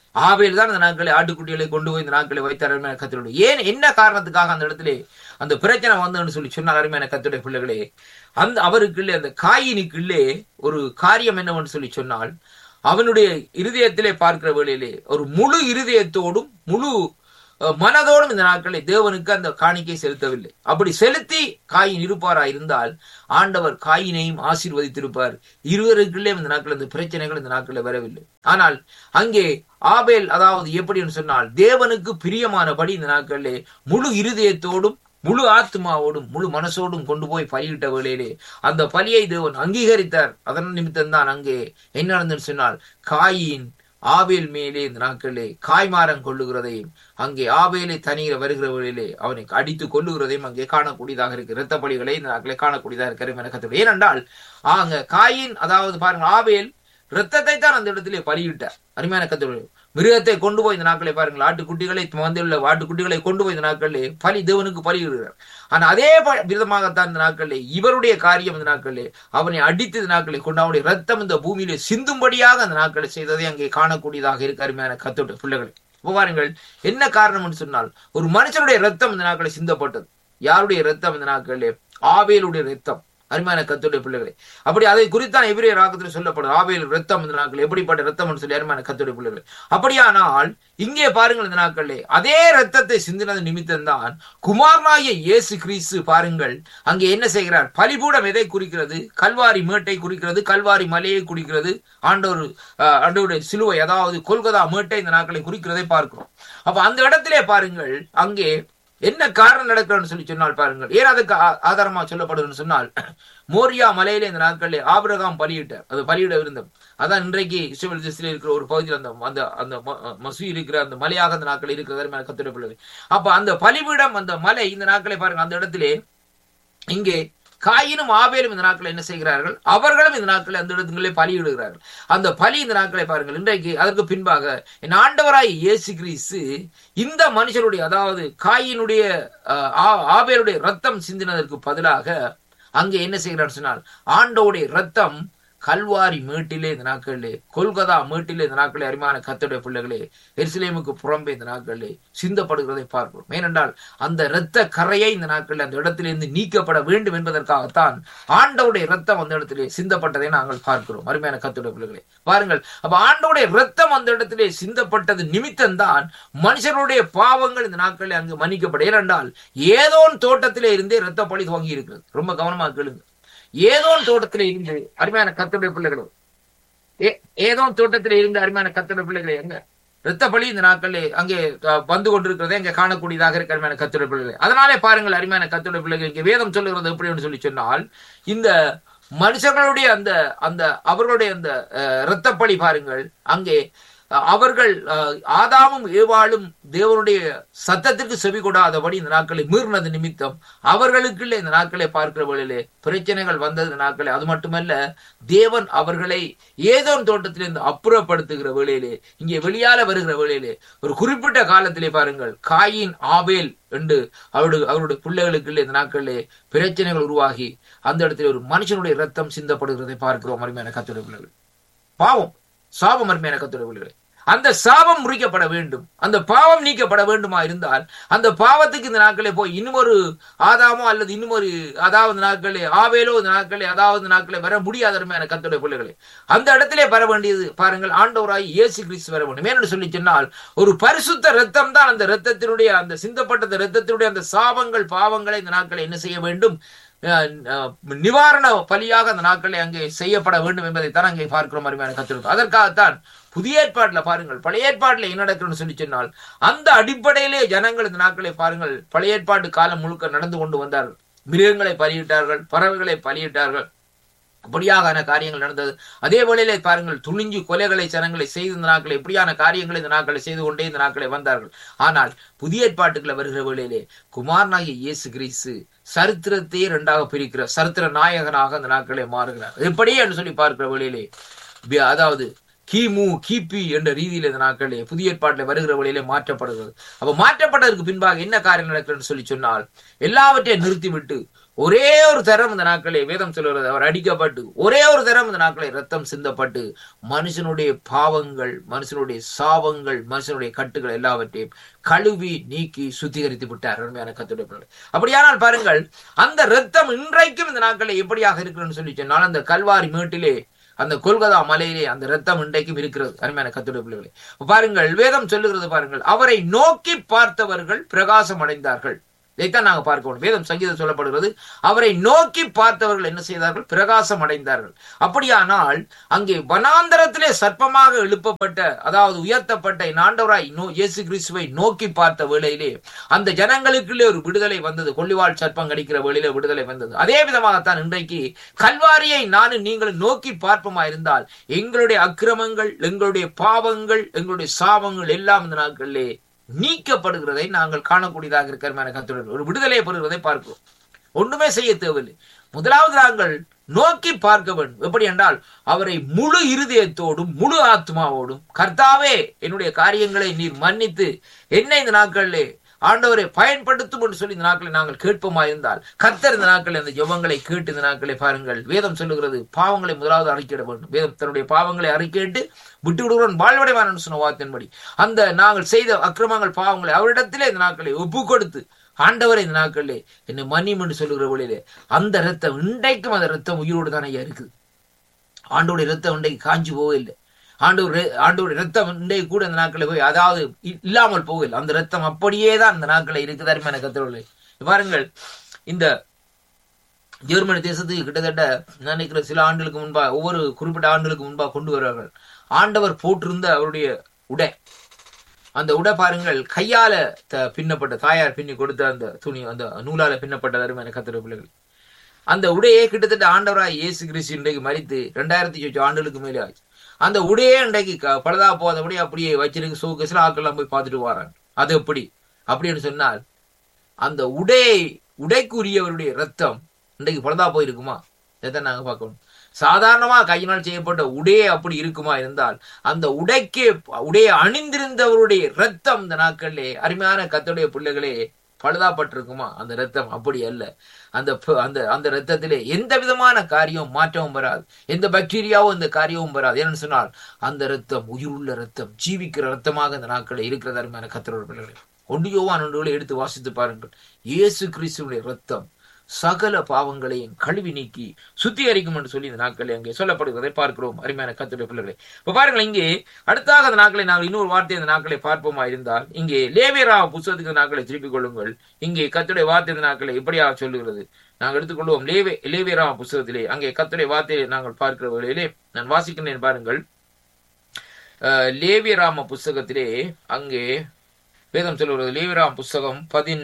ஆபேல் தான் இந்த நாட்களை ஆட்டுக்குட்டிகளை கொண்டு போய் இந்த நாட்களை வைத்தார். அருமையான கர்த்தருடைய ஏன் என்ன காரணத்துக்காக அந்த இடத்துல அந்த பிரச்சனை வந்ததுன்னு சொல்லி சொன்னார். அருமையான கர்த்தருடைய பிள்ளைகளே, அந்த அவருக்குள்ளே அந்த காயினுக்குள்ளே ஒரு காரியம் என்னவென்று சொல்லி சொன்னால், அவனுடைய இருதயத்திலே பார்க்கிற வேளையிலே ஒரு முழு இருதயத்தோடும் முழு மனதோடும் இந்த நாட்களை தேவனுக்கு அந்த காணிக்கை செலுத்தவில்லை. அப்படி செலுத்தி காயின் இருப்பாரா இருந்தால் ஆண்டவர் காயினையும் ஆசீர்வதித்திருப்பார். இருவருக்குள்ளே இந்த நாட்கள் இந்த பிரச்சனைகள் இந்த நாட்களில் வரவில்லை. ஆனால் அங்கே ஆபேல் அதாவது எப்படின்னு சொன்னால் தேவனுக்கு பிரியமானபடி இந்த நாட்களிலே முழு இருதயத்தோடும் முழு ஆத்மாவோடும் முழு மனசோடும் கொண்டு போய் பலியிட்ட வேளையிலே அந்த பலியை தேவன் அங்கீகரித்தார். அதன் நிமித்தம் தான் அங்கே என்ன நடந்துன்னு சொன்னால் காயின் ஆபேல் மேலே இந்த நாட்களிலே காய்மாரம் கொள்ளுகிறதையும் அங்கே ஆபேலை தனியில வருகிற வழியிலே அவனை அடித்து கொள்ளுகிறதையும் அங்கே காணக்கூடியதாக இருக்கு. இரத்த பலிகளை இந்த நாட்களை காணக்கூடியதாக இருக்கிற. ஏனென்றால் அங்க காயின் அதாவது பாருங்க ஆபேல் இரத்தத்தை தான் அந்த இடத்திலே பலியிட்டார். அருமையான கர்த்தர்களே, மிருகத்தை கொண்டு போய் இந்த நாட்களை பாருங்கள், ஆட்டுக்குட்டிகளை வந்துள்ள ஆட்டுக்குட்டிகளை கொண்டு போய் இந்த நாட்களிலே பலி தேவனுக்கு பலியிடுகிறார். ஆனா அதே விதமாகத்தான் இந்த நாட்களிலே இவருடைய காரியம் இந்த நாட்களிலே அவனை அடித்து இந்த நாட்களை கொண்டு அவனுடைய ரத்தம் இந்த பூமியிலே சிந்தும்படியாக அந்த நாட்களை செய்ததை அங்கே காணக்கூடியதாக இருக்கு. அருமையான கர்த்தருடைய பிள்ளைகளை, பாருங்கள் என்ன காரணம் சொன்னால் ஒரு மனுஷனுடைய ரத்தம் இந்த நாட்களை சிந்தப்பட்டது. யாருடைய ரத்தம் இந்த நாட்களிலே? ஆபேலுடைய ரத்தம். அருமையான கர்த்தருடைய பிள்ளைகளை, அப்படி அதை குறித்தான் எபிரேய ராகத்தில் சொல்லப்படும் ஆபேல் ரத்தம் இந்த நாட்கள் எப்படிப்பட்ட ரத்தம் சொல்லி அருமையான கர்த்தருடைய பிள்ளைகளை. அப்படியானால் இங்கே பாருங்கள் இந்த நாட்களிலே அதே ரத்தத்தை சிந்தினது நிமித்தம் தான் குமாரனாகிய இயேசு கிறிஸ்து பாருங்கள் அங்கே என்ன செய்கிறார்? பலிபீடம் எதை குறிக்கிறது? கல்வாரி மேட்டை குறிக்கிறது, கல்வாரி மலையை குறிக்கிறது, ஆண்டவர் ஆண்டவருடைய சிலுவை அதாவது கொல்கதா மேட்டை இந்த நாட்களை குறிக்கிறதை பார்க்கிறோம். அப்ப அந்த இடத்திலே பாருங்கள் அங்கே என்ன காரணம் நடக்கிறன்னு சொல்லி சொன்னால் பாருங்கள், ஏன் அதுக்கு ஆதாரமா சொல்லப்படுதுன்னு சொன்னால் மோரியா மலையில இந்த நாட்களில் ஆபிரகாம் பலியிட்டார். அது பலியிட விருந்தம். அதான் இன்றைக்கு இஸ்ரவேல் தேசத்தில் இருக்கிற ஒரு பகுதியில் அந்த அந்த அந்த மசூ இருக்கிற அந்த மலையாக அந்த நாட்கள் இருக்கிற கர்த்தருடைய பிள்ளை. அப்ப அந்த பலிபீடம் அந்த மலை இந்த நாட்களை பாருங்க அந்த இடத்திலே இங்கே காயினும் ஆபேலும் இந்த நாட்களை என்ன செய்கிறார்கள்? அவர்களும் இந்த நாட்களை அந்த இடத்துங்களே பலியிடுகிறார்கள். அந்த பலி இந்த நாட்களை பாருங்கள் இன்றைக்கு அதற்கு பின்பாக என் ஆண்டவராய் இயேசு கிறிஸ்து இந்த மனுஷருடைய அதாவது காயினுடைய ஆபேலுடைய ரத்தம் சிந்தினதற்கு பதிலாக அங்கே என்ன செய்கிறார் சொன்னால் ஆண்டவருடைய ரத்தம் கல்வாரி மேட்டிலே இந்த நாட்களிலே கொல்கதா மேட்டிலே இந்த நாட்களே அருமையான கர்த்தருடைய பிள்ளைகளே எருசலேமுக்கு புறம்பே இந்த நாட்களிலே சிந்தப்படுகிறதை பார்க்கிறோம். ஏனென்றால் அந்த இரத்த கரையை இந்த நாட்களில் அந்த இடத்திலிருந்து நீக்கப்பட வேண்டும் என்பதற்காகத்தான் ஆண்டவருடைய ரத்தம் அந்த இடத்திலே சிந்தப்பட்டதை நாங்கள் பார்க்கிறோம். அருமையான கர்த்தருடைய பிள்ளைகளே பாருங்கள், அப்ப ஆண்டவருடைய ரத்தம் அந்த இடத்திலே சிந்தப்பட்டது நிமித்தம் தான் மனுஷருடைய பாவங்கள் இந்த நாட்களில் அங்கு மன்னிக்கப்பட. ஏனென்றால் ஏதோன் தோட்டத்திலே இருந்தே இரத்த பழி துவங்கி இருக்கிறது. ரொம்ப கவனமாக கேளுங்க. ஏதோன் தோட்டத்திலே இருந்து அருமையான கர்த்தருடைய பிள்ளைகளும் ஏதோன் தோட்டத்திலே இருந்து அருமையான கர்த்தருடைய பிள்ளைகளை எங்க இரத்த பலி இந்த நாட்களே அங்கே வந்து கொண்டிருக்கிறதை அங்கே காணக்கூடியதாக இருக்க அருமையான கர்த்தருடைய பிள்ளைகளை. அதனாலே பாருங்கள் அருமையான கர்த்தருடைய பிள்ளைகள் இங்கே வேதம் சொல்லுகிறது எப்படி சொல்லி சொன்னால் இந்த மனுஷர்களுடைய அந்த அந்த அவர்களுடைய அந்த இரத்த பலி பாருங்கள் அங்கே அவர்கள் ஆதாமும் ஏவாளும் தேவனுடைய சத்தத்திற்கு செவி கொடாதபடி இந்த நாட்களை மீறினது நிமித்தம் அவர்களுக்குள்ளே இந்த நாட்களை பார்க்கிற வேளையிலே பிரச்சனைகள் வந்தது நாட்களே. அது மட்டுமல்ல தேவன் அவர்களை ஏதோ தோட்டத்திலிருந்து அப்புறப்படுத்துகிற வேளையிலே இங்கே வெளியால வருகிற வேளையிலே ஒரு குறிப்பிட்ட காலத்திலே பாருங்கள் காயின் ஆபேல் என்று அவருடைய அவருடைய பிள்ளைகளுக்குள்ளே இந்த நாட்களிலே பிரச்சனைகள் உருவாகி அந்த இடத்துல ஒரு மனுஷனுடைய ரத்தம் சிந்தப்படுகிறதை பார்க்கிறோம். அருமையான கர்த்தருடைய பிள்ளைகள், பாவம் சாபம் அருமையான கர்த்தருடைய பிள்ளைகளே, அந்த சாபம் முறிக்கப்பட வேண்டும், அந்த பாவம் நீக்கப்பட வேண்டுமா இருந்தால் அந்த பாவத்துக்கு இந்த நாட்களே போய் இன்னுமொரு ஆதாமோ அல்லது இன்னுமொரு அதாவது நாட்களே ஆவேலோ இந்த நாட்களே அதாவது நாட்களே வர முடியாத அருமையான கர்த்தருடைய பிள்ளைகளே. அந்த இடத்திலே வர வேண்டியது பாருங்கள் ஆண்டவராய் இயேசு கிறிஸ்து வர வேண்டும். ஏன்னு சொல்லி சொன்னால் ஒரு பரிசுத்த ரத்தம் தான் அந்த ரத்தத்தினுடைய அந்த சிந்தப்பட்ட ரத்தத்தினுடைய அந்த சாபங்கள் பாவங்களை இந்த நாட்களை என்ன செய்ய வேண்டும்? நிவாரண பலியாக அந்த நாட்களை அங்கே செய்யப்பட வேண்டும் என்பதைத்தான் அங்கே பார்க்கிறோம் அருமையான கர்த்தருக்கு. அதற்காகத்தான் புதிய ஏற்பாட்டுல பாருங்கள் பழைய ஏற்பாட்டுல என்ன நடக்குன்னு சொல்லி சொன்னால் அந்த அடிப்படையிலே ஜனங்கள் இந்த நாட்களை பாருங்கள் பழைய ஏற்பாட்டு காலம் முழுக்க நடந்து கொண்டு வந்தார்கள். மிருகங்களை பலியிட்டார்கள், பறவைகளை பலியிட்டார்கள், அப்படியாக காரியங்கள் நடந்தது. அதே வேளையிலே பாருங்கள் துணிஞ்சு கொலைகளை ஜனங்களை செய்து இந்த நாட்களை எப்படியான காரியங்களை இந்த நாட்களை செய்து கொண்டே இந்த நாட்களை வந்தார்கள். ஆனால் புதிய ஏற்பாட்டுக்குள்ள வருகிற வேளையிலே குமாரனாகிய இயேசு கிறிஸ்து சரித்திரத்தையே இரண்டாக பிரிக்கிற சரித்திர நாயகனாக அந்த நாட்களை மாறுகிறார். எப்படியே என்று சொல்லி பார்க்கிற வேளையிலே அதாவது கிமு கிபி என்ற ரீதியில இந்த நாட்களிலே புதிய ஏற்பாட்டில் வருகிற வழியிலே மாற்றப்படுகிறது. அப்ப மாற்றப்பட்டதற்கு பின்பாக என்ன காரியம் நடக்கிறது சொல்லி சொன்னால் எல்லாவற்றையும் நிறுத்திவிட்டு ஒரே ஒரு தரம் இந்த நாட்களே வேதம் சொல்கிறது, அவர் அடிக்கப்பட்டு ஒரே ஒரு தரம் இந்த நாட்களே ரத்தம் சிந்தப்பட்டு மனுஷனுடைய பாவங்கள், மனுஷனுடைய சாபங்கள், மனுஷனுடைய கட்டுகள் எல்லாவற்றையும் கழுவி நீக்கி சுத்திகரித்து விட்டார். அருமையான கர்த்தருடைய பிள்ளைகளே, அப்படியானால் பாருங்கள், அந்த ரத்தம் இன்றைக்கும் இந்த நாட்களே எப்படியாக இருக்குன்னு சொல்லி சொன்னால், அந்த கல்வாரி மேட்டிலே, அந்த கொல்கதா மலையிலே அந்த ரத்தம் இன்றைக்கும் இருக்கிறது. அருமையான கர்த்தருடைய பிள்ளைகளே, பாருங்கள், வேதம் சொல்லுகிறது பாருங்கள், அவரை நோக்கி பார்த்தவர்கள் பிரகாசம் அடைந்தார்கள். இதைத்தான் நாங்க பார்க்கணும். வேதம் சங்கீதம் சொல்லப்படுகிறது, அவரை நோக்கி பார்த்தவர்கள் என்ன செய்தார்கள்? பிரகாசம் அடைந்தார்கள். அப்படியானால் அங்கே வனாந்தரத்திலே சர்ப்பமாக எழுப்பப்பட்ட, அதாவது உயர்த்தப்பட்ட என் ஆண்டவராய் இயேசு கிறிஸ்துவை நோக்கி பார்த்த வேளையிலே அந்த ஜனங்களுக்குள்ளே ஒரு விடுதலை வந்தது. கொள்ளிவாள் சர்ப்பம் கடிக்கிற வேளையிலே விடுதலை வந்தது. அதே விதமாகத்தான் இன்றைக்கு கல்வாரியை நானும் நீங்களும் நோக்கி பார்ப்போமா இருந்தால் எங்களுடைய அக்கிரமங்கள், எங்களுடைய பாவங்கள், எங்களுடைய சாபங்கள் எல்லாம் இந்த நாட்களிலே நீக்கப்படுகிறதை நாங்கள் காணக்கூடியதாக இருக்கிற கர்த்தருடைய ஒரு விடுதலை பெறுகிறதை பார்க்கிறோம். ஒன்றுமே செய்ய தேவையில்லை. முதலாவது நாங்கள் நோக்கி பார்க்க வேண்டும். எப்படி என்றால் அவரை முழு இருதயத்தோடும் முழு ஆத்மாவோடும், கர்த்தாவே என்னுடைய காரியங்களை நீர் மன்னித்து என்னை இந்த நாட்களிலே ஆண்டவரை பயன்படுத்தும் என்று சொல்லி இந்த நாட்களை நாங்கள் கேட்போமா இருந்தால் கர்த்தர் இந்த நாட்களில் அந்த ஜெபங்களை கேட்டு இந்த நாட்களை பாருங்கள், வேதம் சொல்லுகிறது பாவங்களை முதலாவது அறிக்கையிட வேண்டும். வேதம் தன்னுடைய பாவங்களை அறிக்கையிட்டு விட்டு விடுகிறவன் வாழ்வடைவான் சொன்ன வார்த்தையின்படி அந்த நாங்கள் செய்த அக்கிரமங்கள், பாவங்களை அவரிடத்திலே இந்த நாட்களை ஒப்பு கொடுத்து ஆண்டவரை இந்த நாட்களிலே என்னை மன்னியும் என்று சொல்லுகிற வழியிலே அந்த ரத்தம் இன்றைக்கும் அந்த ரத்தம் உயிரோடு தானே இருக்குது. ஆண்டோடைய ரத்தம் இன்றைக்கு காஞ்சி போகவில்லை. ஆண்டவர் ஆண்டோடைய ரத்தம் இன்றைக்கு கூட இந்த நாட்களை போய் அதாவது இல்லாமல் போகவில்லை. அந்த ரத்தம் அப்படியே தான் இந்த நாட்களை இருக்குது. அருமையான கர்த்தர்களே, பாருங்கள், இந்த ஜெர்மனி தேசத்துக்கு கிட்டத்தட்ட நினைக்கிற சில ஆண்டுகளுக்கு முன்பா, ஒவ்வொரு குறிப்பிட்ட ஆண்டுகளுக்கு முன்பா கொண்டு வருவார்கள். ஆண்டவர் போட்டிருந்த அவருடைய உடை, அந்த உடை பாருங்கள், கையால பின்னப்பட்ட, தாயார் பின்னி கொடுத்த அந்த துணி, அந்த நூலால பின்னப்பட்ட அருமையான கர்த்தருடைய பிள்ளைகள். அந்த உடையே கிட்டத்தட்ட ஆண்டவராய் இயேசு கிறிஸ்து இன்றைக்கு மரித்து இரண்டாயிரத்தி சொச்ச ஆண்டுகளுக்கு மேலே ஆச்சு. அந்த உடையே இன்றைக்கு பழுதா போதபடி அப்படியே வச்சிருக்கு. சோகேஸ்ல ஆட்கள்லாம் போய் பார்த்துட்டு வராங்க. அது எப்படி அப்படின்னு சொன்னால் அந்த உடையை உடைக்குரியவருடைய ரத்தம் இன்றைக்கு பழுதா போயிருக்குமா? இதைத்தான் நாங்க பார்க்கணும். சாதாரணமா கையினால் செய்யப்பட்ட உடையே அப்படி இருக்குமா இருந்தால் அந்த உடைக்கே உடையை அணிந்திருந்தவருடைய ரத்தம் இந்த நாட்களிலே அருமையான கர்த்தருடைய பிள்ளைகளே பழுதாப்பட்டிருக்குமா? அந்த ரத்தம் அப்படி அல்ல. அந்த அந்த அந்த ரத்தத்திலே எந்த விதமான காரியமும் மாற்றமும் வராது, எந்த பாக்டீரியாவும் இந்த காரியமும் வராது. ஏன்னு சொன்னால் அந்த ரத்தம் உயிருள்ள ரத்தம், ஜீவிக்கிற ரத்தமாக இந்த நாட்களில் இருக்கிற அருமையான கர்த்தருடைய பிள்ளைகளே, ஒன்று யோவான் ஒன்றுகளை எடுத்து வாசித்து பாருங்கள். இயேசு கிறிஸ்துவினுடைய ரத்தம் சகல பாவங்களையும் கழுவி நீக்கி சுத்திகரிக்கும் என்று சொல்லி இந்த நாட்களை அங்கே சொல்லப்படுவதை பார்க்கிறோம். அருமையான கர்த்தருடைய பிள்ளைகளே, இப்ப பாருங்கள், இங்கே அடுத்தாக அந்த நாட்களை நாங்கள் இன்னொரு வார்த்தை அந்த நாட்களை பார்ப்போமா இருந்தால் இங்கே லேவியராகம புத்தகத்துக்கு நாட்களை திருப்பிக் கொள்ளுங்கள். இங்கே கர்த்தருடைய வார்த்தை இந்த நாட்களை எப்படியாக சொல்லுகிறது நாங்கள் எடுத்துக்கொள்வோம். லேவே லேவியராகம புத்தகத்திலே அங்கே கர்த்தருடைய வார்த்தையை நாங்கள் பார்க்கிற வேளையிலே நான் வாசிக்கிறேன் பாருங்கள். அஹ் லேவியராகம புத்தகத்திலே அங்கே வேதம் சொல்லுகிறது. லேவியராகம புத்தகம் பதின்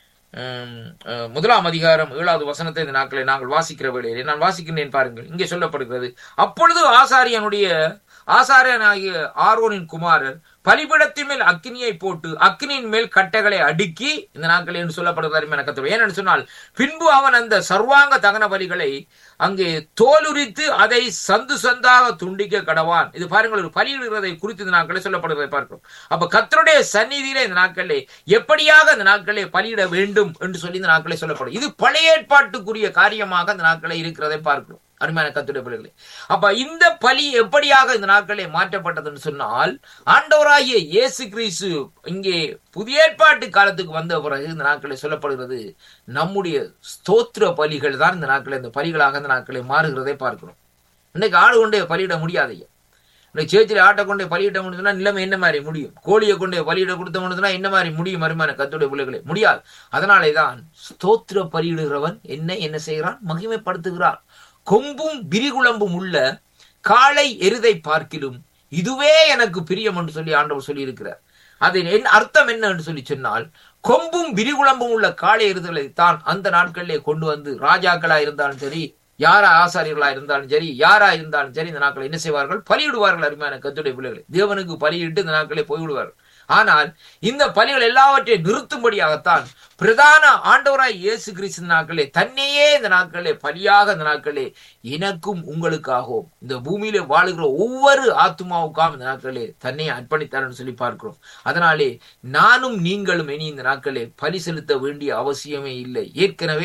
முதலாம் அதிகாரம் ஏழாவது வசனத்தை இந்த நாட்களை நாங்கள் வாசிக்கிற வேளையிலே நான் வாசிக்கிறேன் பாருங்கள். இங்கே சொல்லப்படுகிறது, அப்பொழுது ஆசாரியனுடைய ஆசாரியனாகிய ஆரோனின் குமாரர் பலிபீடத்தின் மேல் அக்கினியை போட்டு அக்கினியின் மேல் கட்டைகளை அடுக்கி இந்த நாட்கள் என்று சொல்லப்படுகிறது. ஏனென்று சொன்னால் பின்பு அவன் அந்த சர்வாங்க தகன பலிகளை அங்கே தோலுரித்து அதை சந்து சந்தாக துண்டிக்க கடவான். இது பாருங்கள், ஒரு பலியிடுகிறதை குறித்து இந்த நாட்களே சொல்லப்படுவதை பார்க்கிறோம். அப்ப கர்த்தருடைய சந்நிதியிலே இந்த நாட்களே எப்படியாக இந்த நாட்களே பலியிட வேண்டும் என்று சொல்லி இந்த நாட்களே சொல்லப்படும். இது பழைய ஏற்பாட்டுக்குரிய காரியமாக இந்த நாட்களே இருக்கிறதை பார்க்கிறோம். அருமையான கர்த்தருடைய பிள்ளைகளே, அப்ப இந்த பலி எப்படியாக இந்த நாட்களே மாற்றப்பட்டதுன்னு சொன்னால் ஆண்டவராகிய இயேசு கிறிஸ்து இங்கே புதிய ஏற்பாட்டு காலத்துக்கு வந்த பிறகு இந்த நாட்களை சொல்லப்படுகிறது நம்முடைய ஸ்தோத்திர பலிகள் தான் இந்த நாட்களை இந்த பலிகளாக இந்த நாட்களை மாறுகிறதை பார்க்கிறோம். இன்னைக்கு ஆடு கொண்டே பலியிட முடியாதையா. இன்னைக்கு சேச்சில் ஆட்டை கொண்டே பலியிட முடியுதுன்னா நிலைமை என்ன மாதிரி முடியும்? கோழியை கொண்டே பலியிட கொடுத்த முடியுதுன்னா என்ன மாதிரி முடியும்? அருமையான கர்த்தருடைய பிள்ளைகளே, முடியாது. அதனாலே தான் ஸ்தோத்திர பலியிடுகிறவன் என்ன என்ன செய்கிறான்? மகிமைப்படுத்துகிறான். கொம்பும் விரிகுளம்பும் உள்ள காளை எருதை பார்க்கிலும் இதுவே எனக்கு பிரியம் என்று சொல்லி ஆண்டவர் சொல்லி இருக்கிறார். அதன் அர்த்தம் என்ன என்று சொல்லி சொன்னால், கொம்பும் விரிகுளம்பும் உள்ள காளை எருதுகளை தான் அந்த நாட்களிலே கொண்டு வந்து ராஜாக்களா இருந்தாலும் சரி, யாரா ஆசாரியர்களா இருந்தாலும் சரி, யாரா இருந்தாலும் சரி, இந்த நாட்களை என்ன செய்வார்கள்? பலியிடுவார்கள். அருமையான கர்த்தருடைய பிள்ளைகளை, தேவனுக்கு பலியிட்டு இந்த நாட்களை போய்விடுவார்கள். ஆனால் இந்த பலிகள் எல்லாவற்றையும் நிறுத்தும்படியாகத்தான் பிரதான ஆண்டவராய் இயேசு கிறிஸ்து நாட்களே தன்னையே இந்த நாட்களே பலியாக இந்த நாட்களே எனக்கும் உங்களுக்காகவும் இந்த பூமியிலே வாழுகிற ஒவ்வொரு ஆத்மாவுக்காகவும் இந்த நாட்களே தன்னை அர்ப்பணித்தார்னு சொல்லி பார்க்கிறோம். அதனாலே நானும் நீங்களும் இனி இந்த நாட்களே பலி செலுத்த வேண்டிய அவசியமே இல்லை. ஏற்கனவே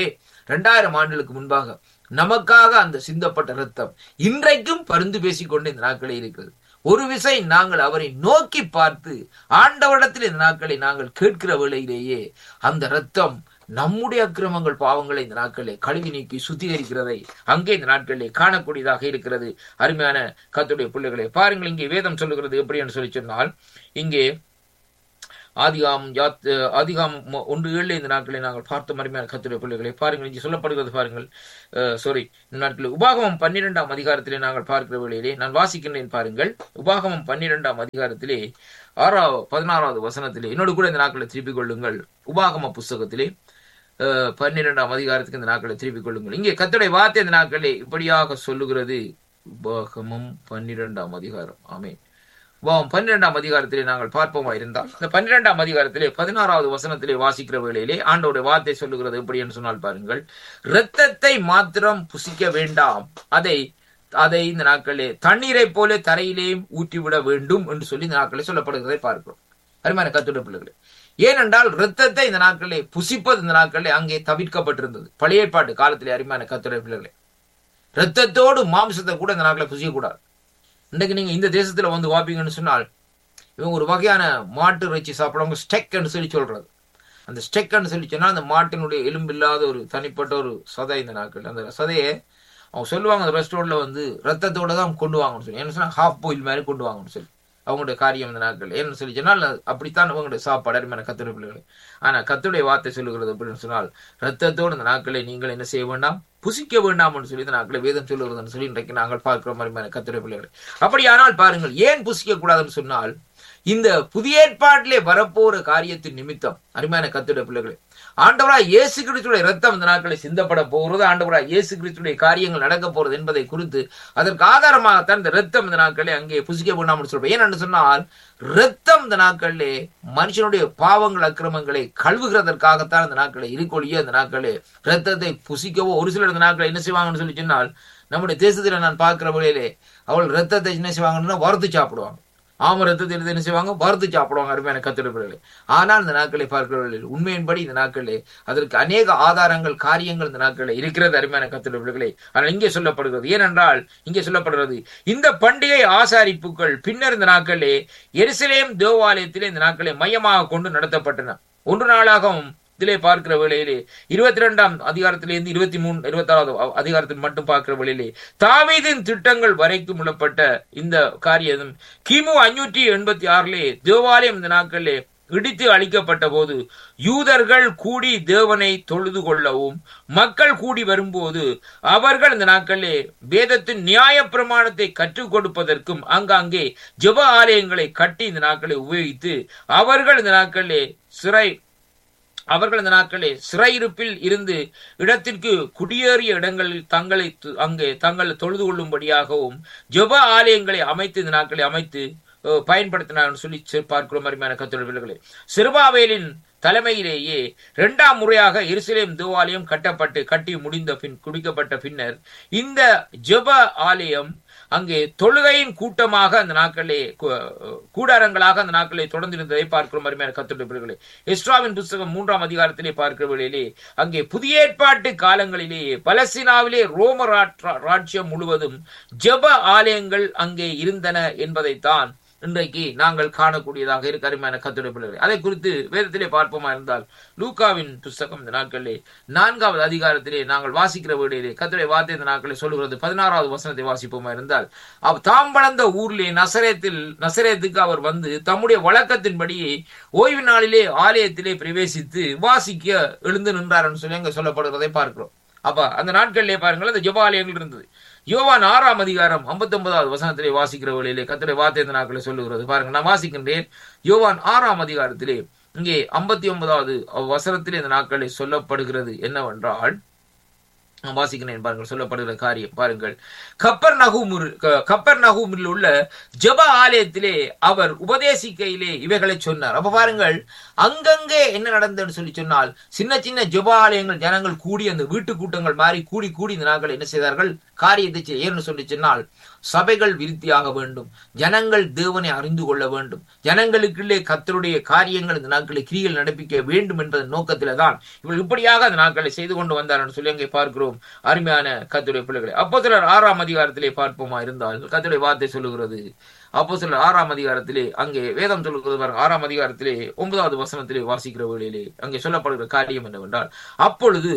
இரண்டாயிரம் ஆண்டுகளுக்கு முன்பாக நமக்காக அந்த சிந்தப்பட்ட ரத்தம் இன்றைக்கும் பரிந்து பேசிக்கொண்டு இந்த நாட்களே இருக்கிறது. ஒரு விசை நாங்கள் அவரை நோக்கி பார்த்து ஆண்டவரிடத்தில் இந்த நாட்களை நாங்கள் கேட்கிற வேளையிலேயே அந்த ரத்தம் நம்முடைய அக்கிரமங்கள் பாவங்களை இந்த நாட்களிலே கழுவி நீக்கி சுத்திகரிக்கிறதை அங்கே இந்த நாட்களிலே காணக்கூடியதாக இருக்கிறது. அருமையான கர்த்தருடைய பிள்ளைகளை பாருங்கள், இங்கே வேதம் சொல்லுகிறது எப்படி என்று சொல்லி சொன்னால், இங்கே ஆதிகாம் ஆதிகாம் ஒன்று ஏழு இந்த நாட்களை நாங்கள் பார்த்த அருமையான கர்த்தருடைய பிள்ளைகளை பாருங்கள், இங்கே சொல்லப்படுகிறது பாருங்கள். சாரி இந்த நாட்களில் உபாகமம் பன்னிரெண்டாம் அதிகாரத்திலே நாங்கள் பார்க்கிற வேளையிலே நான் வாசிக்கின்றேன் பாருங்கள். உபாகமம் பன்னிரெண்டாம் அதிகாரத்திலே ஆறாவது பதினாறாவது வசனத்திலே என்னோடு கூட இந்த நாட்களை திருப்பிக் கொள்ளுங்கள். உபாகம புஸ்தகத்திலே பன்னிரெண்டாம் அதிகாரத்துக்கு இந்த நாட்களை திருப்பிக் கொள்ளுங்கள். இங்கே கர்த்தருடைய வார்த்தை இந்த நாட்களை இப்படியாக சொல்லுகிறது. உபாகமம் பன்னிரெண்டாம் அதிகாரம். ஆமென். உபாகமம் பன்னிரெண்டாம் அதிகாரத்திலே நாங்கள் பார்ப்போமா இருந்தால், இந்த பன்னிரெண்டாம் அதிகாரத்திலே பதினாறாவது வசனத்திலே வாசிக்கிற வேளையிலே ஆண்டவருடைய வார்த்தை சொல்லுகிறது எப்படி என்று சொன்னால் பாருங்கள், இரத்தத்தை மாத்திரம் புசிக்க வேண்டாம், அதை அதை இந்த நாட்களே தண்ணீரை போல தரையிலேயும் ஊற்றிவிட வேண்டும் என்று சொல்லி இந்த நாட்களே சொல்லப்படுகிறதை பார்க்கிறோம். அருமையான கர்த்தருடைய பிள்ளைகளே, ஏனென்றால் இரத்தத்தை இந்த நாட்களே புசிப்பது இந்த நாட்களே அங்கே தவிர்க்கப்பட்டிருந்தது பழைய ஏற்பாட்டு காலத்திலே. அருமையான கர்த்தருடைய பிள்ளைகளே, இரத்தத்தோடு மாംസத்தை கூட இந்த நாட்களை புசிக்கக்கூடாது. இன்றைக்கு நீங்க இந்த தேசத்துல வந்து வாப்பீங்கன்னு சொன்னால், இவங்க ஒரு வகையான மாட்டு இறைச்சி சாப்பிடுவாங்க, ஸ்டெக்ன்னு சொல்லி சொல்றது. அந்த ஸ்டெக்ன்னு சொல்லி சொன்னா அந்த மாட்டினுடைய எலும்பு இல்லாத ஒரு தனிப்பட்ட ஒரு சதை இந்த நாட்கள். அந்த சதையை அவங்க சொல்லுவாங்க அந்த ரெஸ்டாரண்ட்ல வந்து ரத்தத்தோட தான் கொண்டு வாங்கன்னு சொல்லி, என்ன சொன்னா ஹாஃப் பாயில் மாதிரி கொண்டு வாங்கன்னு சொல்லி அவங்களுடைய காரியம் இந்த நாட்கள். ஏன்னு சொல்லி சொன்னால் அப்படித்தான் அவங்களுடைய சாப்பாடு. அருமையான கர்த்தருடைய பிள்ளைகளை, ஆனா கர்த்தருடைய வார்த்தை சொல்லுகிறது அப்படின்னு சொன்னால், ரத்தத்தோடு இந்த நாட்களை நீங்கள் என்ன செய்ய வேண்டாம், புசிக்க வேண்டாம் என்று சொல்லி இந்த நாட்களை வேதம் சொல்லுகிறதுன்னு சொல்லி இன்றைக்கு நாங்கள் பார்க்கிற மாதிரி கர்த்தருடைய பிள்ளைகளை. அப்படியானால் பாருங்கள், ஏன் புசிக்க கூடாதுன்னு சொன்னால், இந்த புதிய ஏற்பாட்டிலே வரப்போற காரியத்தின் நிமித்தம் அருமையான கர்த்தருடைய பிள்ளைகளை, ஆண்டவராய் இயேசு கிறிஸ்துடைய ரத்தம் இந்த நாட்களை சிந்தப்பட போகிறது, ஆண்டவராய் இயேசு கிறிஸ்துடைய காரியங்கள் நடக்க போறது என்பதை குறித்து அதற்கு ஆதாரமாகத்தான் இந்த ரத்தம் இந்த நாட்களே அங்கே புசிக்க வேண்டாம்னு சொல்றேன். ஏன்னு சொன்னால், ரத்தம் இந்த நாட்களிலே மனுஷனுடைய பாவங்கள் அக்கிரமங்களை கழுவுகிறதற்காகத்தான் இந்த நாட்களை இருக்கொழிய இந்த நாட்களே ரத்தத்தை புசிக்கவோ ஒரு சிலர் இந்த நாட்களை என்ன செய்வாங்கன்னு சொல்லி சொன்னால், நம்முடைய தேசத்துல நான் பார்க்கிற வழியிலே அவள் ரத்தத்தை என்ன செய்வாங்கன்னா வறுத்து சாப்பிடுவாங்க. ஆம ரத்தத்தை எடுத்து என்ன செய்வாங்க, வறுத்து சாப்பிடுவாங்க. அருமையான கர்த்தருடைய பிள்ளைகளே, ஆனால் இந்த நாட்களை பார்க்கிறவர்கள் உண்மையின்படி இந்த நாட்களே அதற்கு அநேக ஆதாரங்கள் காரியங்கள் இந்த நாட்களே இருக்கிறது. அருமையான கர்த்தருடைய பிள்ளைகளே, ஆனால் இங்கே சொல்லப்படுகிறது, ஏனென்றால் இங்கே சொல்லப்படுகிறது, இந்த பண்டிகை ஆசாரிப்புகள் பின்னர் இந்த நாட்களே எருசலேம் தேவாலயத்திலே இந்த நாட்களை மையமாக கொண்டு நடத்தப்பட்டன. ஒன்று நாளாகவும் இதிலே பார்க்கிற வேளையிலே இருபத்தி இரண்டாம் அதிகாரத்திலிருந்து இருபத்தி மூணு இருபத்தி ஆறாவது அதிகாரத்தில் மட்டும் பார்க்கிற வேளையிலே தாவீதின் திட்டங்கள் வரைக்கும் உள்ளப்பட்ட இந்த காரியம் கிமு அஞ்சூற்றி எண்பத்தி ஆறிலே தேவாலயம் இந்த நாட்களிலே இடித்து அழிக்கப்பட்ட போது யூதர்கள் கூடி தேவனை தொழுது கொள்ளவும் மக்கள் கூடி வரும்போது அவர்கள் இந்த நாட்களிலே வேதத்தின் நியாய பிரமாணத்தை கற்றுக் கொடுப்பதற்கும் அங்காங்கே ஜெப ஆலயங்களை கட்டி இந்த நாட்களை உபயோகித்து அவர்கள் இந்த நாட்களிலே சிறை அவர்கள் இந்த நாட்களே சிறையிருப்பில் இருந்து இடத்திற்கு குடியேறிய இடங்களில் தங்களை அங்கே தங்கள் தொழுது கொள்ளும்படியாகவும் ஜெப ஆலயங்களை அமைத்து இந்த நாட்களை அமைத்து பயன்படுத்தினார் சொல்லி பார்க்கிறோம். அருமையான கர்த்தருடைய பிள்ளைகளே, செருபாபேலின் தலைமையிலேயே இரண்டாம் முறையாக எருசலேம் தேவாலயம் கட்டப்பட்டு கட்டி முடிந்த பின் குடிக்கப்பட்ட பின்னர் இந்த ஜெப ஆலயம் அங்கே தொழுகையின் கூட்டமாக அந்த நாட்களே கூடாரங்களாக அந்த நாட்களை தொடர்ந்து இருந்ததை பார்க்கிறோம். அருமையான கர்த்தருடைய பிள்ளைகளே, எஸ்ராவின் புத்தகம் மூன்றாம் அதிகாரத்திலே பார்க்கிற வேளையிலே அங்கே புதிய ஏற்பாட்டு காலங்களிலேயே பலஸ்தீனாவிலே ரோம ராஜ்யம் முழுவதும் ஜெப ஆலயங்கள் அங்கே இருந்தன என்பதைத்தான் இன்றைக்கு நாங்கள் காணக்கூடியதாக இருக்க. அருமையான கர்த்தருடைய பிள்ளைகளே, அதை குறித்து வேதத்திலே பார்ப்போமா இருந்தால் லூக்காவின் புத்தகம் இந்த நாட்களிலே நான்காவது அதிகாரத்திலே நாங்கள் வாசிக்கிற வேளையிலே கர்த்தருடைய வார்த்தை இந்த நாட்களை சொல்லுகிறது. பதினாறாவது வசனத்தை வாசிப்போமா இருந்தால், அவர் தாம் வளர்ந்த ஊரிலே நசரேத்தில் நசரேத்துக்கு அவர் வந்து தம்முடைய வழக்கத்தின்படியே ஓய்வு நாளிலே ஆலயத்திலே பிரவேசித்து வாசிக்க எழுந்து நின்றார்னு சொல்லி அங்க சொல்லப்படுகிறதை பார்க்கிறோம். அப்ப அந்த நாட்களிலே பாருங்கள் அந்த ஜெப ஆலயங்கள் இருந்தது. யோவான் ஆறாம் அதிகாரம் ஐம்பத்தி ஒன்பதாவது வசனத்திலே வாசிக்கிற வழியிலே கர்த்தருடைய வார்த்தை இந்த நாட்களை சொல்லுகிறது. பாருங்க, நான் வாசிக்கின்றேன். யோவான் ஆறாம் அதிகாரத்திலே இங்கே ஐம்பத்தி ஒன்பதாவது வசனத்திலே இந்த நாட்களை சொல்லப்படுகிறது என்னவென்றால், நான் வாசிக்கிறேன் பாருங்கள் சொல்லப்படுகிற காரியம் பாருங்கள். கப்பர் நகூமில் கப்பர் நகூமில் உள்ள ஜெப ஆலயத்திலே அவர் உபதேசிக்கையிலே இவைகளை சொன்னார். அப்ப பாருங்கள், அங்கங்கே என்ன நடந்ததுன்னு சொல்லி சொன்னால், சின்ன சின்ன ஜெப ஆலயங்கள் ஜனங்கள் கூடி அந்த வீட்டு கூட்டங்கள் மாறி கூடி கூடி இந்த நாட்கள் என்ன செய்தார்கள், காரியத்தை ஏன்னு சொல்லி சொன்னால் சபைகள் விருத்தியாக வேண்டும், ஜனங்கள் தேவனை அறிந்து கொள்ள வேண்டும், ஜனங்களுக்குள்ளே கர்த்தருடைய காரியங்கள் இந்த நாட்களை கிரிகள் நடப்பிக்க வேண்டும் என்ற நோக்கத்தில தான் இவர்கள் இப்படியாக அந்த நாட்களை செய்து கொண்டு வந்தார் என்று சொல்லி அங்கே பார்க்கிறோம். அருமையான கர்த்தருடைய பிள்ளைகளை, அப்போஸ்தலர் ஆறாம் அதிகாரத்திலே பார்ப்போமா இருந்தால் கர்த்தருடைய வார்த்தை சொல்லுகிறது. அப்போஸ்தலர் ஆறாம் அதிகாரத்திலே அங்கே வேதம் சொல்லுகிறது. ஆறாம் அதிகாரத்திலே ஒன்பதாவது வசனத்திலே வாசிக்கிற வேளையிலே அங்கே சொல்லப்படுகிற காரியம் என்னவென்றால், அப்பொழுது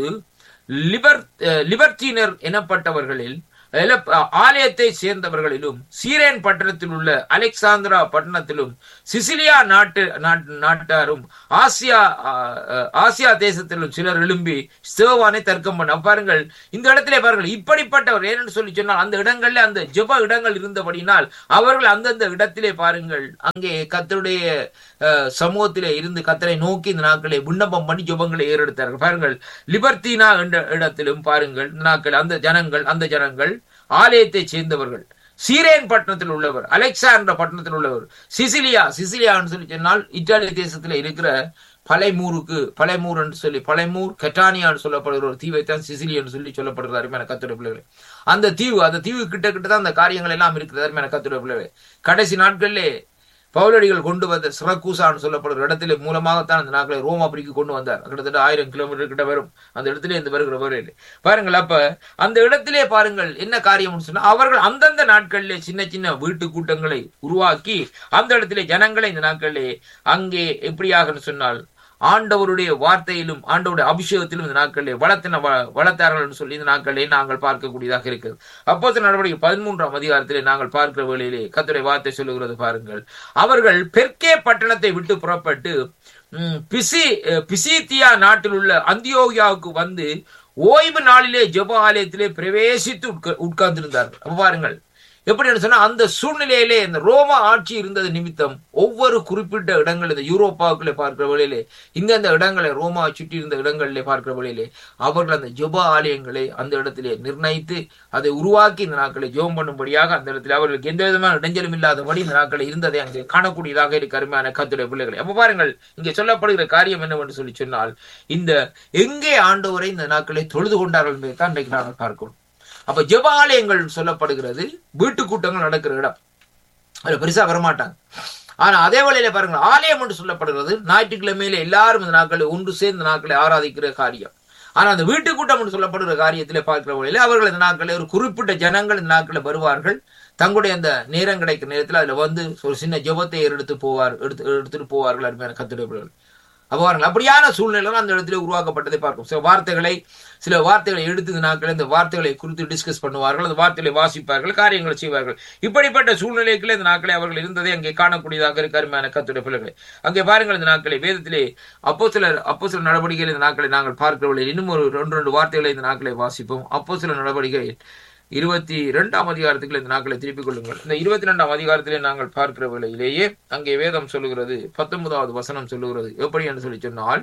லிபர் லிபர்டீனர் எனப்பட்டவர்களில் ஆலயத்தை சேர்ந்தவர்களிலும் சீரேன் பட்டணத்தில் உள்ள அலெக்சாந்திரா பட்டணத்திலும் சிசிலியா நாட்டு நாட்டாரும் ஆசியா ஆசியா தேசத்திலும் சிலர் எழும்பி ஸ்தேவானை தர்க்கம் பண்ண. பாருங்கள், இந்த இடத்திலே பாருங்கள், இப்படிப்பட்டவர் ஏன்னு சொல்லி சொன்னால் அந்த இடங்கள்ல அந்த ஜெப இடங்கள் இருந்தபடினால் அவர்கள் அந்தந்த இடத்திலே பாருங்கள் அங்கே கர்த்தருடைய சமூகத்திலே இருந்து கர்த்தரை நோக்கி இந்த நாட்களை விண்ணப்பம் பண்ணி ஜெபங்களை ஏறெடுத்தார்கள். பாருங்கள், லிபர்தீனா என்ற இடத்திலும் பாருங்கள் இந்த நாட்கள் அந்த ஜனங்கள் அந்த ஜனங்கள் ஆலயத்தை சேர்ந்தவர்கள், சீரேன் பட்டணத்தில் உள்ளவர், அலெக்சாண்டர் பட்டணத்தில் உள்ளவர், சிசிலியா சிசிலியான்னு சொல்லி சொன்னால் இத்தாலி தேசத்துல இருக்கிற பலைமூருக்கு பலைமூர் என்று சொல்லி பலைமூர் கெட்டானியான்னு சொல்லப்படுகிற ஒரு தீவைத்தான் சிசிலி என்று சொல்லி சொல்லப்படுகிற அருமையான கர்த்தருடைய பிள்ளைகளே. அந்த தீவு அந்த தீவு கிட்ட கிட்ட தான் அந்த காரியங்கள் எல்லாம் இருக்கிறது. அருமையான கர்த்தருடைய பிள்ளைகளே, கடைசி நாட்களிலே பவுலடிகள் கொண்டு வந்த சிரக்கூசான்னு சொல்லப்படுற இடத்துல மூலமாகத்தான் அந்த நாட்களை ரோமாபுரிக்கு கொண்டு வந்தார். கிட்டத்தட்ட ஆயிரம் கிலோமீட்டர் கிட்ட வரும் அந்த இடத்துல இருந்து வருகிற வரையில் பாருங்கள். அப்ப அந்த இடத்திலே பாருங்கள் என்ன காரியம் சொன்னா, அவர்கள் அந்தந்த நாட்களிலே சின்ன சின்ன வீட்டு கூட்டங்களை உருவாக்கி அந்த இடத்திலே ஜனங்களை இந்த நாட்களிலே அங்கே எப்படியாக சொன்னால் ஆண்டவருடைய வார்த்தையிலும் ஆண்டவருடைய அபிஷேகத்திலும் இந்த நாட்களிலே வளர்த்தின வளர்த்தார்கள் என்று சொல்லி இந்த நாட்களிலே நாங்கள் பார்க்கக்கூடியதாக இருக்கிறது. அப்போஸ்தலர் நடவடிக்கை பதிமூன்றாம் அதிகாரத்திலே நாங்கள் பார்க்கிற வேளையிலே கர்த்தருடைய வார்த்தை சொல்லுகிறது. பாருங்கள், அவர்கள் பெர்கே பட்டணத்தை விட்டு புறப்பட்டு பிசி பிசித்தியா நாட்டில் உள்ள அந்தியோகியாவுக்கு வந்து ஓய்வு நாளிலே ஜெப ஆலயத்திலே பிரவேசித்து உட்கார்ந்திருந்தார்கள். அப்ப பாருங்கள் எப்படி சொன்னா, அந்த சூழ்நிலையிலே இந்த ரோம ஆட்சி இருந்தது நிமித்தம் ஒவ்வொரு குறிப்பிட்ட இடங்கள் இந்த யூரோப்பாவுக்குள்ளே பார்க்கிற வழியிலே இந்தந்த இடங்களை ரோமா சுற்றி இருந்த இடங்களிலே பார்க்கிற வழியிலே அவர்கள் அந்த ஜெப ஆலயங்களை அந்த இடத்திலே நிர்ணயித்து அதை உருவாக்கி இந்த நாட்களை ஜெபம் பண்ணும்படியாக அந்த இடத்துல அவர்களுக்கு எந்த விதமான இடைஞ்சலும் இல்லாதபடி இந்த நாட்களை இருந்ததை அங்கே காணக்கூடியதாக இருக்க அருமையான கர்த்தருடைய பிள்ளைகளை. அப்ப பாருங்கள், இங்கே சொல்லப்படுகிற காரியம் என்னவென்று சொல்லி சொன்னால், இந்த எங்கே ஆண்டவரை இந்த நாட்களை தொழுது கொண்டார்கள் என்பதை தான் இன்றைக்கு நாங்கள் பார்க்கணும். அப்ப ஜெப ஆலயங்கள் சொல்லப்படுகிறது வீட்டு கூட்டங்கள் நடக்கிற இடம், அதுல பெருசா வரமாட்டாங்க. ஆனா அதே வேளையில பாருங்க, ஆலயம் என்று சொல்லப்படுகிறது ஞாயிற்றுக்கிழமையில எல்லாரும் இந்த நாட்களை ஒன்று சேர்ந்த நாட்களை ஆராதிக்கிற காரியம். ஆனா அந்த வீட்டு கூட்டம் என்று சொல்லப்படுகிற காரியத்திலே பார்க்கிற வழியில அவர்கள் இந்த நாட்களை ஒரு குறிப்பிட்ட ஜனங்கள் இந்த நாட்களை வருவார்கள். தங்களுடைய அந்த நேரம் கிடைக்கிற நேரத்தில் அதுல வந்து ஒரு சின்ன ஜெபத்தை எடுத்து போவார் எடுத்து எடுத்துட்டு போவார்கள் அருமையான கர்த்தருடைய. அப்போ பாருங்கள், அப்படியான சூழ்நிலை அந்த இடத்துல உருவாக்கப்பட்டதை பார்க்கும். சில வார்த்தைகளை சில வார்த்தைகளை எடுத்து நாட்கள் இந்த வார்த்தைகளை குறித்து டிஸ்கஸ் பண்ணுவார்கள், அந்த வார்த்தைகளை வாசிப்பார்கள், காரியங்களை செய்வார்கள். இப்படிப்பட்ட சூழ்நிலைக்குள்ள இந்த நாட்களை அவர்கள் இருந்ததை அங்கே காணக்கூடியதாக இருக்க அருமையான கர்த்தருடைய பிள்ளைகளை. அங்கே பாருங்கள், இந்த நாட்களை வேதத்திலே அப்போஸ்தலர் அப்போஸ்தலர் நடவடிக்கையில் இந்த நாட்களை நாங்கள் பார்க்கிறவர்கள் இன்னும் ஒரு ரெண்டு ரெண்டு வார்த்தைகளை இந்த நாட்களை வாசிப்போம். அப்போஸ்தலர் நடவடிக்கை இருபத்தி இரண்டாம் அதிகாரத்துக்குள்ள இந்த நாட்களை திருப்பிக் கொள்ளுங்கள். இந்த இருபத்தி இரண்டாம் அதிகாரத்திலே நாங்கள் பார்க்கிற வேளையிலேயே அங்கே வேதம் சொல்லுகிறது, பத்தொன்பதாவது வசனம் சொல்லுகிறது எப்படி என்று சொல்லி சொன்னால்,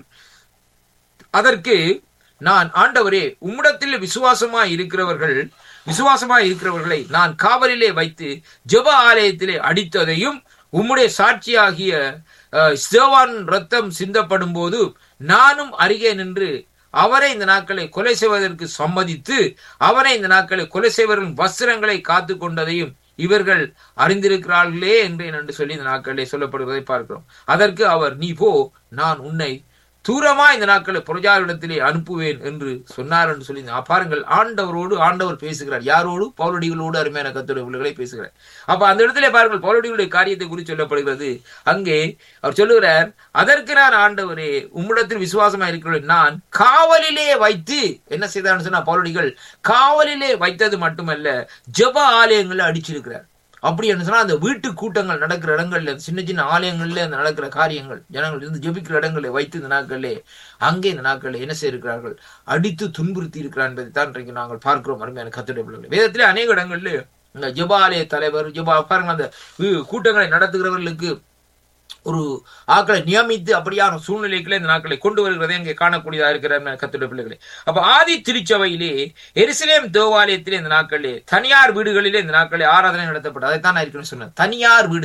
அதற்கு நான் ஆண்டவரே உம்மிடத்தில் விசுவாசமாய் இருக்கிறவர்கள் விசுவாசமாய் இருக்கிறவர்களை நான் காவலிலே வைத்து ஜெப ஆலயத்திலே அடித்ததையும் உம்முடைய சாட்சியாகிய ஸ்தேவான் ரத்தம் சிந்தப்படும் போது நானும் அருகே நின்று அவரை இந்த நாட்களை கொலை செய்வதற்கு சம்மதித்து அவரை இந்த நாட்களை கொலை செய்வர்களின் வஸ்திரங்களை காத்து கொண்டதையும் இவர்கள் அறிந்திருக்கிறார்களே என்று சொல்லி இந்த நாட்களிலே சொல்லப்படுவதை பார்க்கிறோம். அதற்கு அவர், நீ போ, நான் உன்னை தூரமா இந்த நாட்களை பிரஜாரிடத்திலே அனுப்புவேன் என்று சொன்னார் என்று சொல்லி பாருங்கள். ஆண்டவரோடு ஆண்டவர் பேசுகிறார். யாரோடு? பவுலடிகளோடு அருமையான கர்த்தருடைய பிள்ளைகளை பேசுகிறார். அப்ப அந்த இடத்திலே பாருங்கள், பவுலடிகளுடைய காரியத்தை குறித்து சொல்லப்படுகிறது. அங்கே அவர் சொல்லுகிறார், அதற்கு நான் ஆண்டவரே உம்மிடத்தில் விசுவாசமா இருக்கிறேன், நான் காவலிலே வைத்து என்ன செய்தான்னு சொன்னா, பவுலடிகள் காவலிலே வைத்தது மட்டுமல்ல ஜெப ஆலயங்களை அடிச்சிருக்கிறார். அப்படி என்ன சொன்னா, அந்த வீட்டு கூட்டங்கள் நடக்கிற இடங்கள்ல சின்ன சின்ன ஆலயங்கள்ல அந்த நடக்கிற காரியங்கள் ஜனங்கள் இருந்து ஜெபிக்கிற இடங்களை வைத்து இந்த நாட்களிலே அங்கே இந்த நாட்களில் என்ன செய்திருக்கிறார்கள், அடித்து துன்புறுத்தி இருக்கிறார் என்பதை தான் இன்றைக்கு நாங்கள் பார்க்கிறோம் அருமையான கர்த்தருடைய பிள்ளைகளை. வேதத்திலே அநேக இடங்கள்ல இந்த ஜெப ஆலய தலைவர் ஜெப பாருங்க அந்த கூட்டங்களை நடத்துகிறவர்களுக்கு ஒரு ஆக்களை நியமித்து அப்படியான சூழ்நிலைகளை இந்த நாட்களை கொண்டு வருகிறதை அங்கே காணக்கூடியதா இருக்கிற கர்த்தருடைய பிள்ளைகளே. அப்ப ஆதி திருச்சபையிலே எருசலேம் தேவாலயத்திலே இந்த நாட்களிலே தனியார் வீடுகளிலே இந்த நாட்களிலே ஆராதனை நடத்தப்பட்டது. அதைத்தான் நான் இருக்குன்னு சொன்னேன். தனியார் வீடுகள்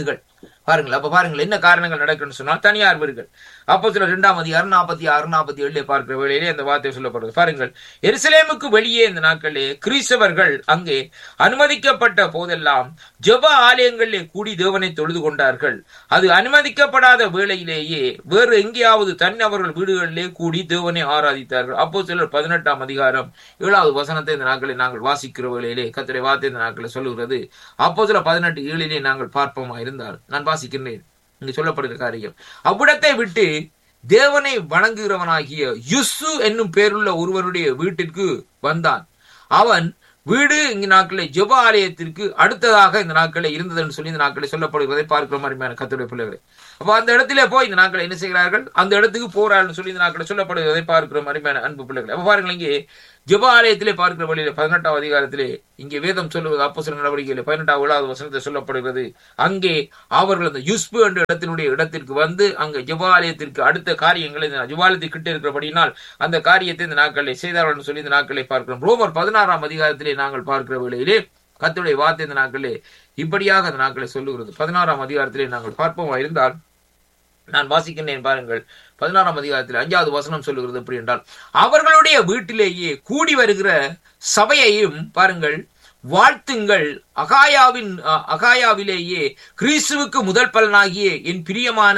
பாருங்கள். அப்ப பாருங்கள் என்ன காரணங்கள் நடக்குன்னு சொன்னால் தனியார் வீடுகள். அப்போ சில இரண்டாம் அதிகாரம் நாற்பத்தி ஆறு நாற்பத்தி ஏழுல பார்க்கிற வேளையிலே அந்த வார்த்தை சொல்லப்படுது. பாருங்கள், எருசலேமுக்கு வெளியே இந்த நாட்களிலே கிறிஸ்தவர்கள் அங்கே அனுமதிக்கப்பட்ட போதெல்லாம் ஜெப ஆலயங்களிலே கூடி தேவனை தொழுது கொண்டார்கள். அது அனுமதிக்கப்படாத வேளையிலேயே வேறு எங்கேயாவது தன்னவர்கள் வீடுகளிலே கூடி தேவனை ஆராதித்தார்கள். அப்போ சிலர் பதினெட்டாம் அதிகாரம் ஏழாவது வசனத்தை இந்த நாட்களில் நாங்கள் வாசிக்கிற வேளையிலே கர்த்தருடைய வார்த்தை இந்த நாட்களில் சொல்லுகிறது. அப்போ சில பதினெட்டு ஏழிலே நாங்கள் பார்ப்போமா இருந்தால் நான் வாசிக்கின்றேன். இங்கு சொல்லப்படுகிற காரியம், அவ்விடத்தை விட்டு தேவனை வணங்குகிறவனாகிய யுசு என்னும் பேருள்ள ஒருவருடைய வீட்டிற்கு வந்தான். அவன் வீடு இங்கு நாட்களை ஜெப ஆலயத்திற்கு அடுத்ததாக இந்த நாட்களை இருந்ததுன்னு சொல்லி இந்த நாட்களை சொல்லப்படுகிறதை பார்க்கிற மாதிரியான கர்த்தருடைய பிள்ளைகளை. அப்ப அந்த இடத்திலே போய் இந்த நாட்களை என்ன செய்கிறார்கள், அந்த இடத்துக்கு போறார்கள் சொல்லி இந்த நாட்களை சொல்லப்படுகிறதை பார்க்கிற மாதிரியான அன்பு பிள்ளைகளை. அப்ப பாருங்கள், இங்கே ஜெப ஆலயத்திலே பார்க்கிற வழியில பதினெட்டாம் அதிகாரத்திலே இங்கே வேதம் சொல்லுவது அப்போஸ்தலர் நடவடிக்கையிலே பதினெட்டாம் ஏழாவது வசனத்தை சொல்லப்படுகிறது. அங்கே அவர்கள் அந்த யுஸ்பு என்ற இடத்தினுடைய இடத்திற்கு வந்து அங்கே ஜெப ஆலயத்திற்கு அடுத்த காரியங்களை ஜெபாலயத்துக்கு கிட்ட இருக்கிறபடினால் அந்த காரியத்தை இந்த நாட்களை செய்தார்கள் சொல்லி இந்த நாட்களை பார்க்கிறோம். ரோமர் பதினாறாம் அதிகாரத்திலே நாங்கள் பார்க்கிற வேளையிலே கர்த்தருடைய வார்த்தை இந்த நாட்களே இப்படியாக அந்த நாட்களை சொல்லுகிறது. பதினாறாம் அதிகாரத்திலே நாங்கள் பார்ப்போமா இருந்தால் நான் வாசிக்கின்றேன். பாருங்கள், பதினாறாம் அதிகாரத்தில் அஞ்சாவது வசனம் சொல்லுகிறது எப்படி என்றால், அவர்களுடைய வீட்டிலேயே கூடி வருகிற சபையையும் பாருங்கள் வாழ்த்துங்கள், அகாயாவின் அகாயாவிலேயே கிறிஸ்துவுக்கு முதல் பலனாகிய என் பிரியமான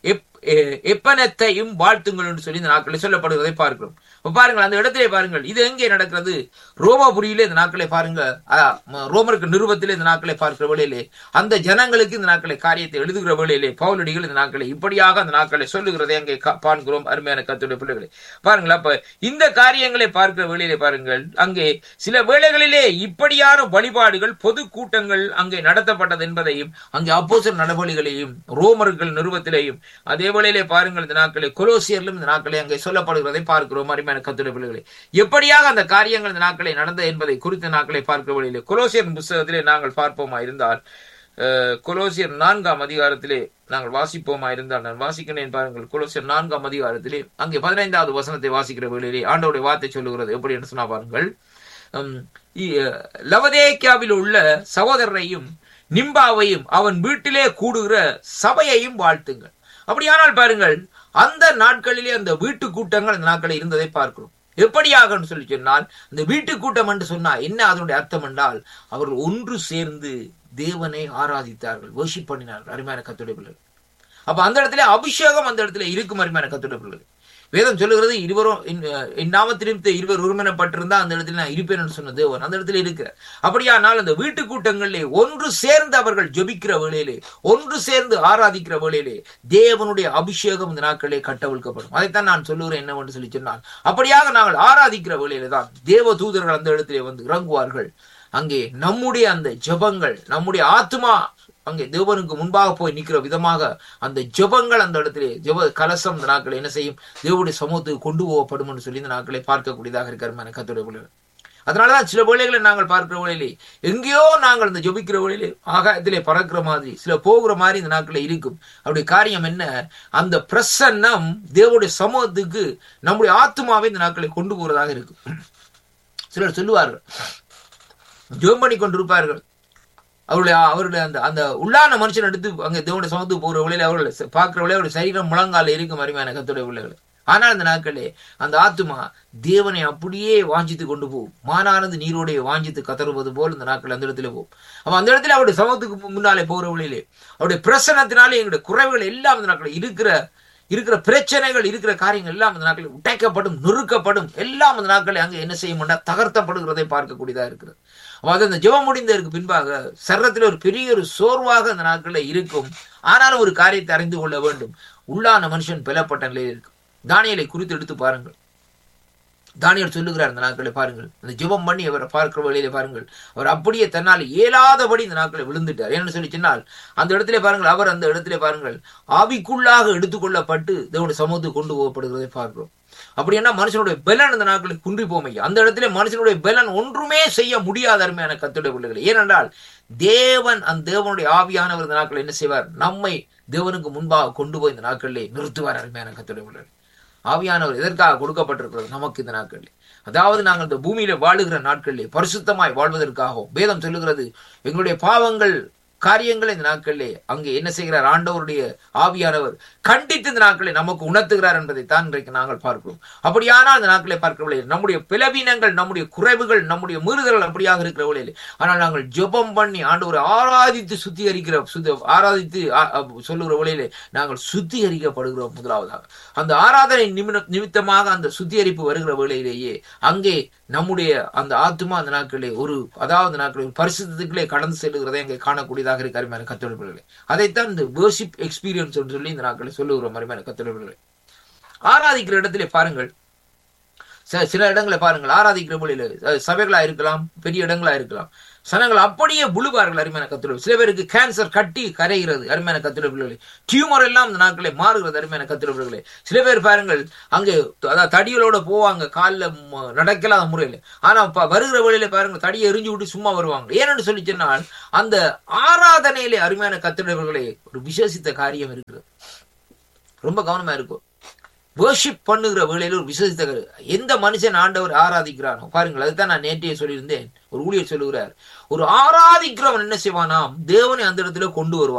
எப்பனத்தையும் வாழ்த்துங்கள் என்று சொல்லி இந்த நாட்களை சொல்லப்படுவதை பார்க்கிறோம். பாருங்கள், அந்த இடத்திலே பாருங்கள், இது எங்கே நடக்கிறது? ரோமாபுரியிலே இந்த நாட்களை பாருங்க, ரோமருக்கு நிருபத்திலே இந்த நாட்களை பார்க்கிற வேளையிலே அந்த ஜனங்களுக்கு இந்த நாட்களை காரியத்தை எழுதுகிற வேளையிலே பவுலடிகள் இந்த நாட்களை இப்படியாக அந்த நாட்களை சொல்லுகிறதை அங்கே பார்க்கிறோம். அருமையான கர்த்தருடைய பிள்ளைகளை பாருங்கள். அப்ப இந்த காரியங்களை பார்க்கிற வேளையிலே பாருங்கள், அங்கே சில வேளைகளிலே இப்படியான வழிபாடுகள் பொது கூட்டங்கள் அங்கே நடத்தப்பட்டது என்பதையும் அங்கே அப்போஸ்தலர் நடவடிக்கைகளையும் ரோமர்கள் நிருபத்திலேயும் அதே வேளையிலே பாருங்கள் இந்த நாட்களை கொலோசியரிலும் இந்த நாட்களை அங்கே சொல்லப்படுகிறதை பார்க்கிறோம். அருமையான கர்த்தருடைய பிள்ளைகளை எப்படியாக அந்த காரியங்கள் இந்த நாட்களை நடந்த என்பதை குறித்த நாட்களை பார்க்கிற வழியிலே கொலோசியர் புத்தகத்திலே நாங்கள் பார்ப்போமா இருந்தால் கொலோசியர் நான்காம் அதிகாரத்திலே நாங்கள் வாசிப்போமா இருந்தால் நான் வாசிக்கிறேன். பாருங்கள், கொலோசியர் நான்காம் அதிகாரத்திலே அங்கே பதினைந்தாவது வசனத்தை வாசிக்கிற வேளையிலே ஆண்டவருடைய வார்த்தை சொல்லுகிறது எப்படி என்று சொன்னா பாருங்கள், லவதேக்கியாவில் உள்ள சகோதரரையும் நிம்பாவையும் அவன் வீட்டிலே கூடுகிற சபையையும் வாழ்த்துங்கள். அப்படியானால் பாருங்கள், அந்த நாட்களிலே அந்த வீட்டு கூட்டங்கள் அந்த நாட்களில் இருந்ததை பார்க்கிறோம். எப்படியாக சொல்லி சொன்னால், இந்த வீட்டு கூட்டம் என்று சொன்னா என்ன அதனுடைய அர்த்தம் என்றால், அவர்கள் ஒன்று சேர்ந்து தேவனை ஆராதித்தார்கள், வர்ஷிப் பண்ணினார்கள். அருமையான கர்த்தருடைய பிள்ளைகள், அப்ப அந்த இடத்துல அபிஷேகம் அந்த இடத்துல இருக்கும். அருமையான கர்த்தருடைய பிள்ளைகள், வேதம் சொல்லுகிறது இருவரும் நாமத்திலிருந்து இருவர் ஒருமனப்பட்டிருந்தா அந்த இடத்துல நான் இருப்பேன் என்று சொன்ன தேவன் அந்த இடத்துல இருக்கிறார். அப்படியானால் அந்த வீட்டு கூட்டங்களிலே ஒன்று சேர்ந்து அவர்கள் ஜெபிக்கிற வேளையிலே, ஒன்று சேர்ந்து ஆராதிக்கிற வேளையிலே தேவனுடைய அபிஷேகம் இந்த நாட்களே கட்டவிழ்க்கப்படும். அதைத்தான் நான் சொல்லுகிறேன் என்னவென்று சொல்லி சொன்னால், அப்படியாக நாங்கள் ஆராதிக்கிற வேளையிலே தான் தேவ தூதர்கள் அந்த இடத்திலே வந்து இறங்குவார்கள். அங்கே நம்முடைய அந்த ஜெபங்கள், நம்முடைய ஆத்மா அங்கே தேவனுக்கு முன்பாக போய் நிற்கிற விதமாக அந்த ஜெபங்கள் அந்த இடத்திலே ஜெப கலசம் இந்த நாட்களை என்ன செய்யும், தேவனுடைய சமூகத்துக்கு கொண்டு போகப்படும் என்று சொல்லி இந்த நாட்களை பார்க்கக்கூடியதாக இருக்கிற கர்த்தருடைய பிள்ளைகள். அதனாலதான் சில வேளைகளை நாங்கள் பார்க்கிற வேளையிலே எங்கேயோ நாங்கள் இந்த ஜெபிக்கிற வேளையிலே ஆகாயத்திலே பறக்கிற மாதிரி சில போகிற மாதிரி இந்த நாட்களை இருக்கும். அப்படி காரியம் என்ன, அந்த பிரசன்னம் தேவனுடைய சமூகத்துக்கு நம்முடைய ஆத்மாவை இந்த நாட்களை கொண்டு போறதாக இருக்கும். சிலர் சொல்லுவார்கள், ஜெபம் பண்ணி கொண்டிருப்பார்கள், அவருடைய அவருடைய அந்த அந்த உள்ளான மனுஷன் எடுத்து அங்கே தேவனுடைய சமத்துக்கு போகிற வழியில அவர்கள் பார்க்கிற வழியில அவருடைய சரீரம் முழங்கால இருக்கும். அருமையான கர்த்தருடைய பிள்ளைகளை, ஆனால் அந்த நாட்களே அந்த ஆத்துமா தேவனை அப்படியே வாஞ்சித்து கொண்டு போகும். மானானது நீரோடைய வாஞ்சித்து கதறுவது போல் இந்த நாட்கள் அந்த இடத்துல போகும். அவன் அந்த இடத்துல அவருடைய சமத்துக்கு முன்னாலே போகிற வழியிலே அவருடைய பிரசனத்தினாலே எங்களுடைய குறைவுகள் எல்லாம் அந்த நாட்கள் இருக்கிற இருக்கிற பிரச்சனைகள் இருக்கிற காரியங்கள் எல்லாம் அந்த நாட்களில் உடைக்கப்படும், நொறுக்கப்படும், எல்லாம் அந்த நாட்களை அங்கே என்ன செய்ய மாட்டா தகர்த்தப்படுகிறதை பார்க்கக்கூடியதா இருக்கிறது. அது அந்த ஜெபம் முடிந்ததற்கு பின்பாக சரீரத்தில் ஒரு பெரிய ஒரு சோர்வாக அந்த நாட்களில் இருக்கும். ஆனாலும் ஒரு காரியத்தை அறிந்து கொள்ள வேண்டும், உள்ளான மனுஷன் பலப்பட்ட நிலையில் இருக்கும். தானியேலை குறித்து எடுத்து பாருங்கள். தானியேல் சொல்லுகிறார் இந்த நாட்களை பாருங்கள், அந்த ஜெபம் பண்ணி அவரை பார்க்கிற வழியிலே பாருங்கள், அவர் அப்படியே தன்னால் இயலாதபடி இந்த நாட்களை விழுந்துட்டார். என்ன சொல்லி சொன்னால், அந்த இடத்திலே பாருங்கள், அவர் அந்த இடத்திலே பாருங்கள் ஆவிக்குள்ளாக எடுத்துக்கொள்ளப்பட்டு தேவனுடைய சமூகத்துக்கு கொண்டு போகப்படுகிறதை பார்க்கிறோம். அப்படி என்ன மனுஷனுடைய பலன் அந்த நாட்களை குன்றி போமையா, அந்த இடத்துல மனுஷனுடைய பலன் ஒன்றுமே செய்ய முடியாத அருமையான கர்த்தருடைய பிள்ளைகளை. ஏனென்றால் தேவன் அந்த தேவனுடைய ஆவியானவர் இந்த நாட்கள் என்ன செய்வார், நம்மை தேவனுக்கு முன்பாக கொண்டு போய் இந்த நாட்களிலே நிறுத்துவார். அருமையான கர்த்தருடைய பிள்ளைகளை, ஆவியானவர் எதற்காக கொடுக்கப்பட்டிருக்கிறது நமக்கு இந்த நாட்களில், அதாவது நாங்கள் இந்த பூமியில வாழுகிற நாட்களிலே பரிசுத்தமாய் வாழ்வதற்காகவும். வேதம் சொல்லுகிறது, எங்களுடைய பாவங்கள் காரியங்களை இந்த நாட்களிலே அங்கே என்ன செய்கிறார்? ஆண்டவருடைய ஆவியானவர் கண்டித்து இந்த நாட்களை நமக்கு உணர்த்துகிறார் என்பதை தான் இன்றைக்கு நாங்கள் பார்க்கிறோம். அப்படியானால் இந்த நாட்களை பார்க்கிறவர்களே, நம்முடைய பிளவீனங்கள், நம்முடைய குறைவுகள், நம்முடைய மீறுதல்கள் அப்படியாக இருக்கிறவர்களே, ஆனால் நாங்கள் ஜெபம் பண்ணி ஆண்டவரை ஆராதித்து சுத்திகரிக்கிற சுத்த ஆராதித்து சொல்லுகிற வழியிலே நாங்கள் சுத்திகரிக்கப்படுகிறோம். முதலாவதாக அந்த ஆராதனை நிமிட நிமித்தமாக அந்த சுத்திகரிப்பு வருகிற வேளையிலேயே அங்கே நம்முடைய அந்த ஆத்மா அந்த நாட்களே ஒரு அதாவது நாட்களில் பரிசுத்தத்துக்குள்ளே கடந்து செல்லுகிறதை அங்கே காணக்கூடியதாக இருக்க அருமையான கத்தோலிகளே. அதைத்தான் இந்த வர்ஷிப் எக்ஸ்பீரியன்ஸ் சொல்லி இந்த நாட்களை சொல்லுகிறோம். அருமையான கத்தோலிகளே, ஆராதிக்கிற இடத்திலே பாருங்கள், சில இடங்களை பாருங்கள், ஆராதிக்கிற மொழியில சபைகளா இருக்கலாம், பெரிய இடங்களா இருக்கலாம், சனங்கள் அப்படியே புழுவார்கள். அருமையான கத்தோலிகள், சில பேருக்கு கேன்சர் கட்டி கரைகிறது. அருமையான கத்தோலிகளே, டியூமர் எல்லாம் இந்த நாட்களை மாறுகிறது. அருமையான கத்தோலிகளே, சில பேர் பாருங்கள் அங்கே அதாவது தடிகளோட போவாங்க, காலில் நடக்கலாத முறையில, ஆனா வருகிற வழியில பாருங்கள் தடியை எரிஞ்சு விட்டு சும்மா வருவாங்க. ஏன்னு சொல்லி சொன்னால் அந்த ஆராதனையிலே அருமையான கத்தோலிகளே ஒரு விசேஷித்த காரியம் இருக்கிறது. ரொம்ப கவனமா இருக்கும். வர்ஷிப் பண்ணுகிற வேளையில ஒரு விசேஷித்த எந்த மனுஷன் ஆண்டவர் ஆராதிக்கிறானோ பாருங்கள், அதுதான் நான் நேற்றையே சொல்லியிருந்தேன். ஒரு ஊழியர் சொல்லுகிறார், ஒரு ஆராதிக்கிறவன் என்ன செய்வானாம், தேவனை அந்த இடத்துல கொண்டு வருவான்.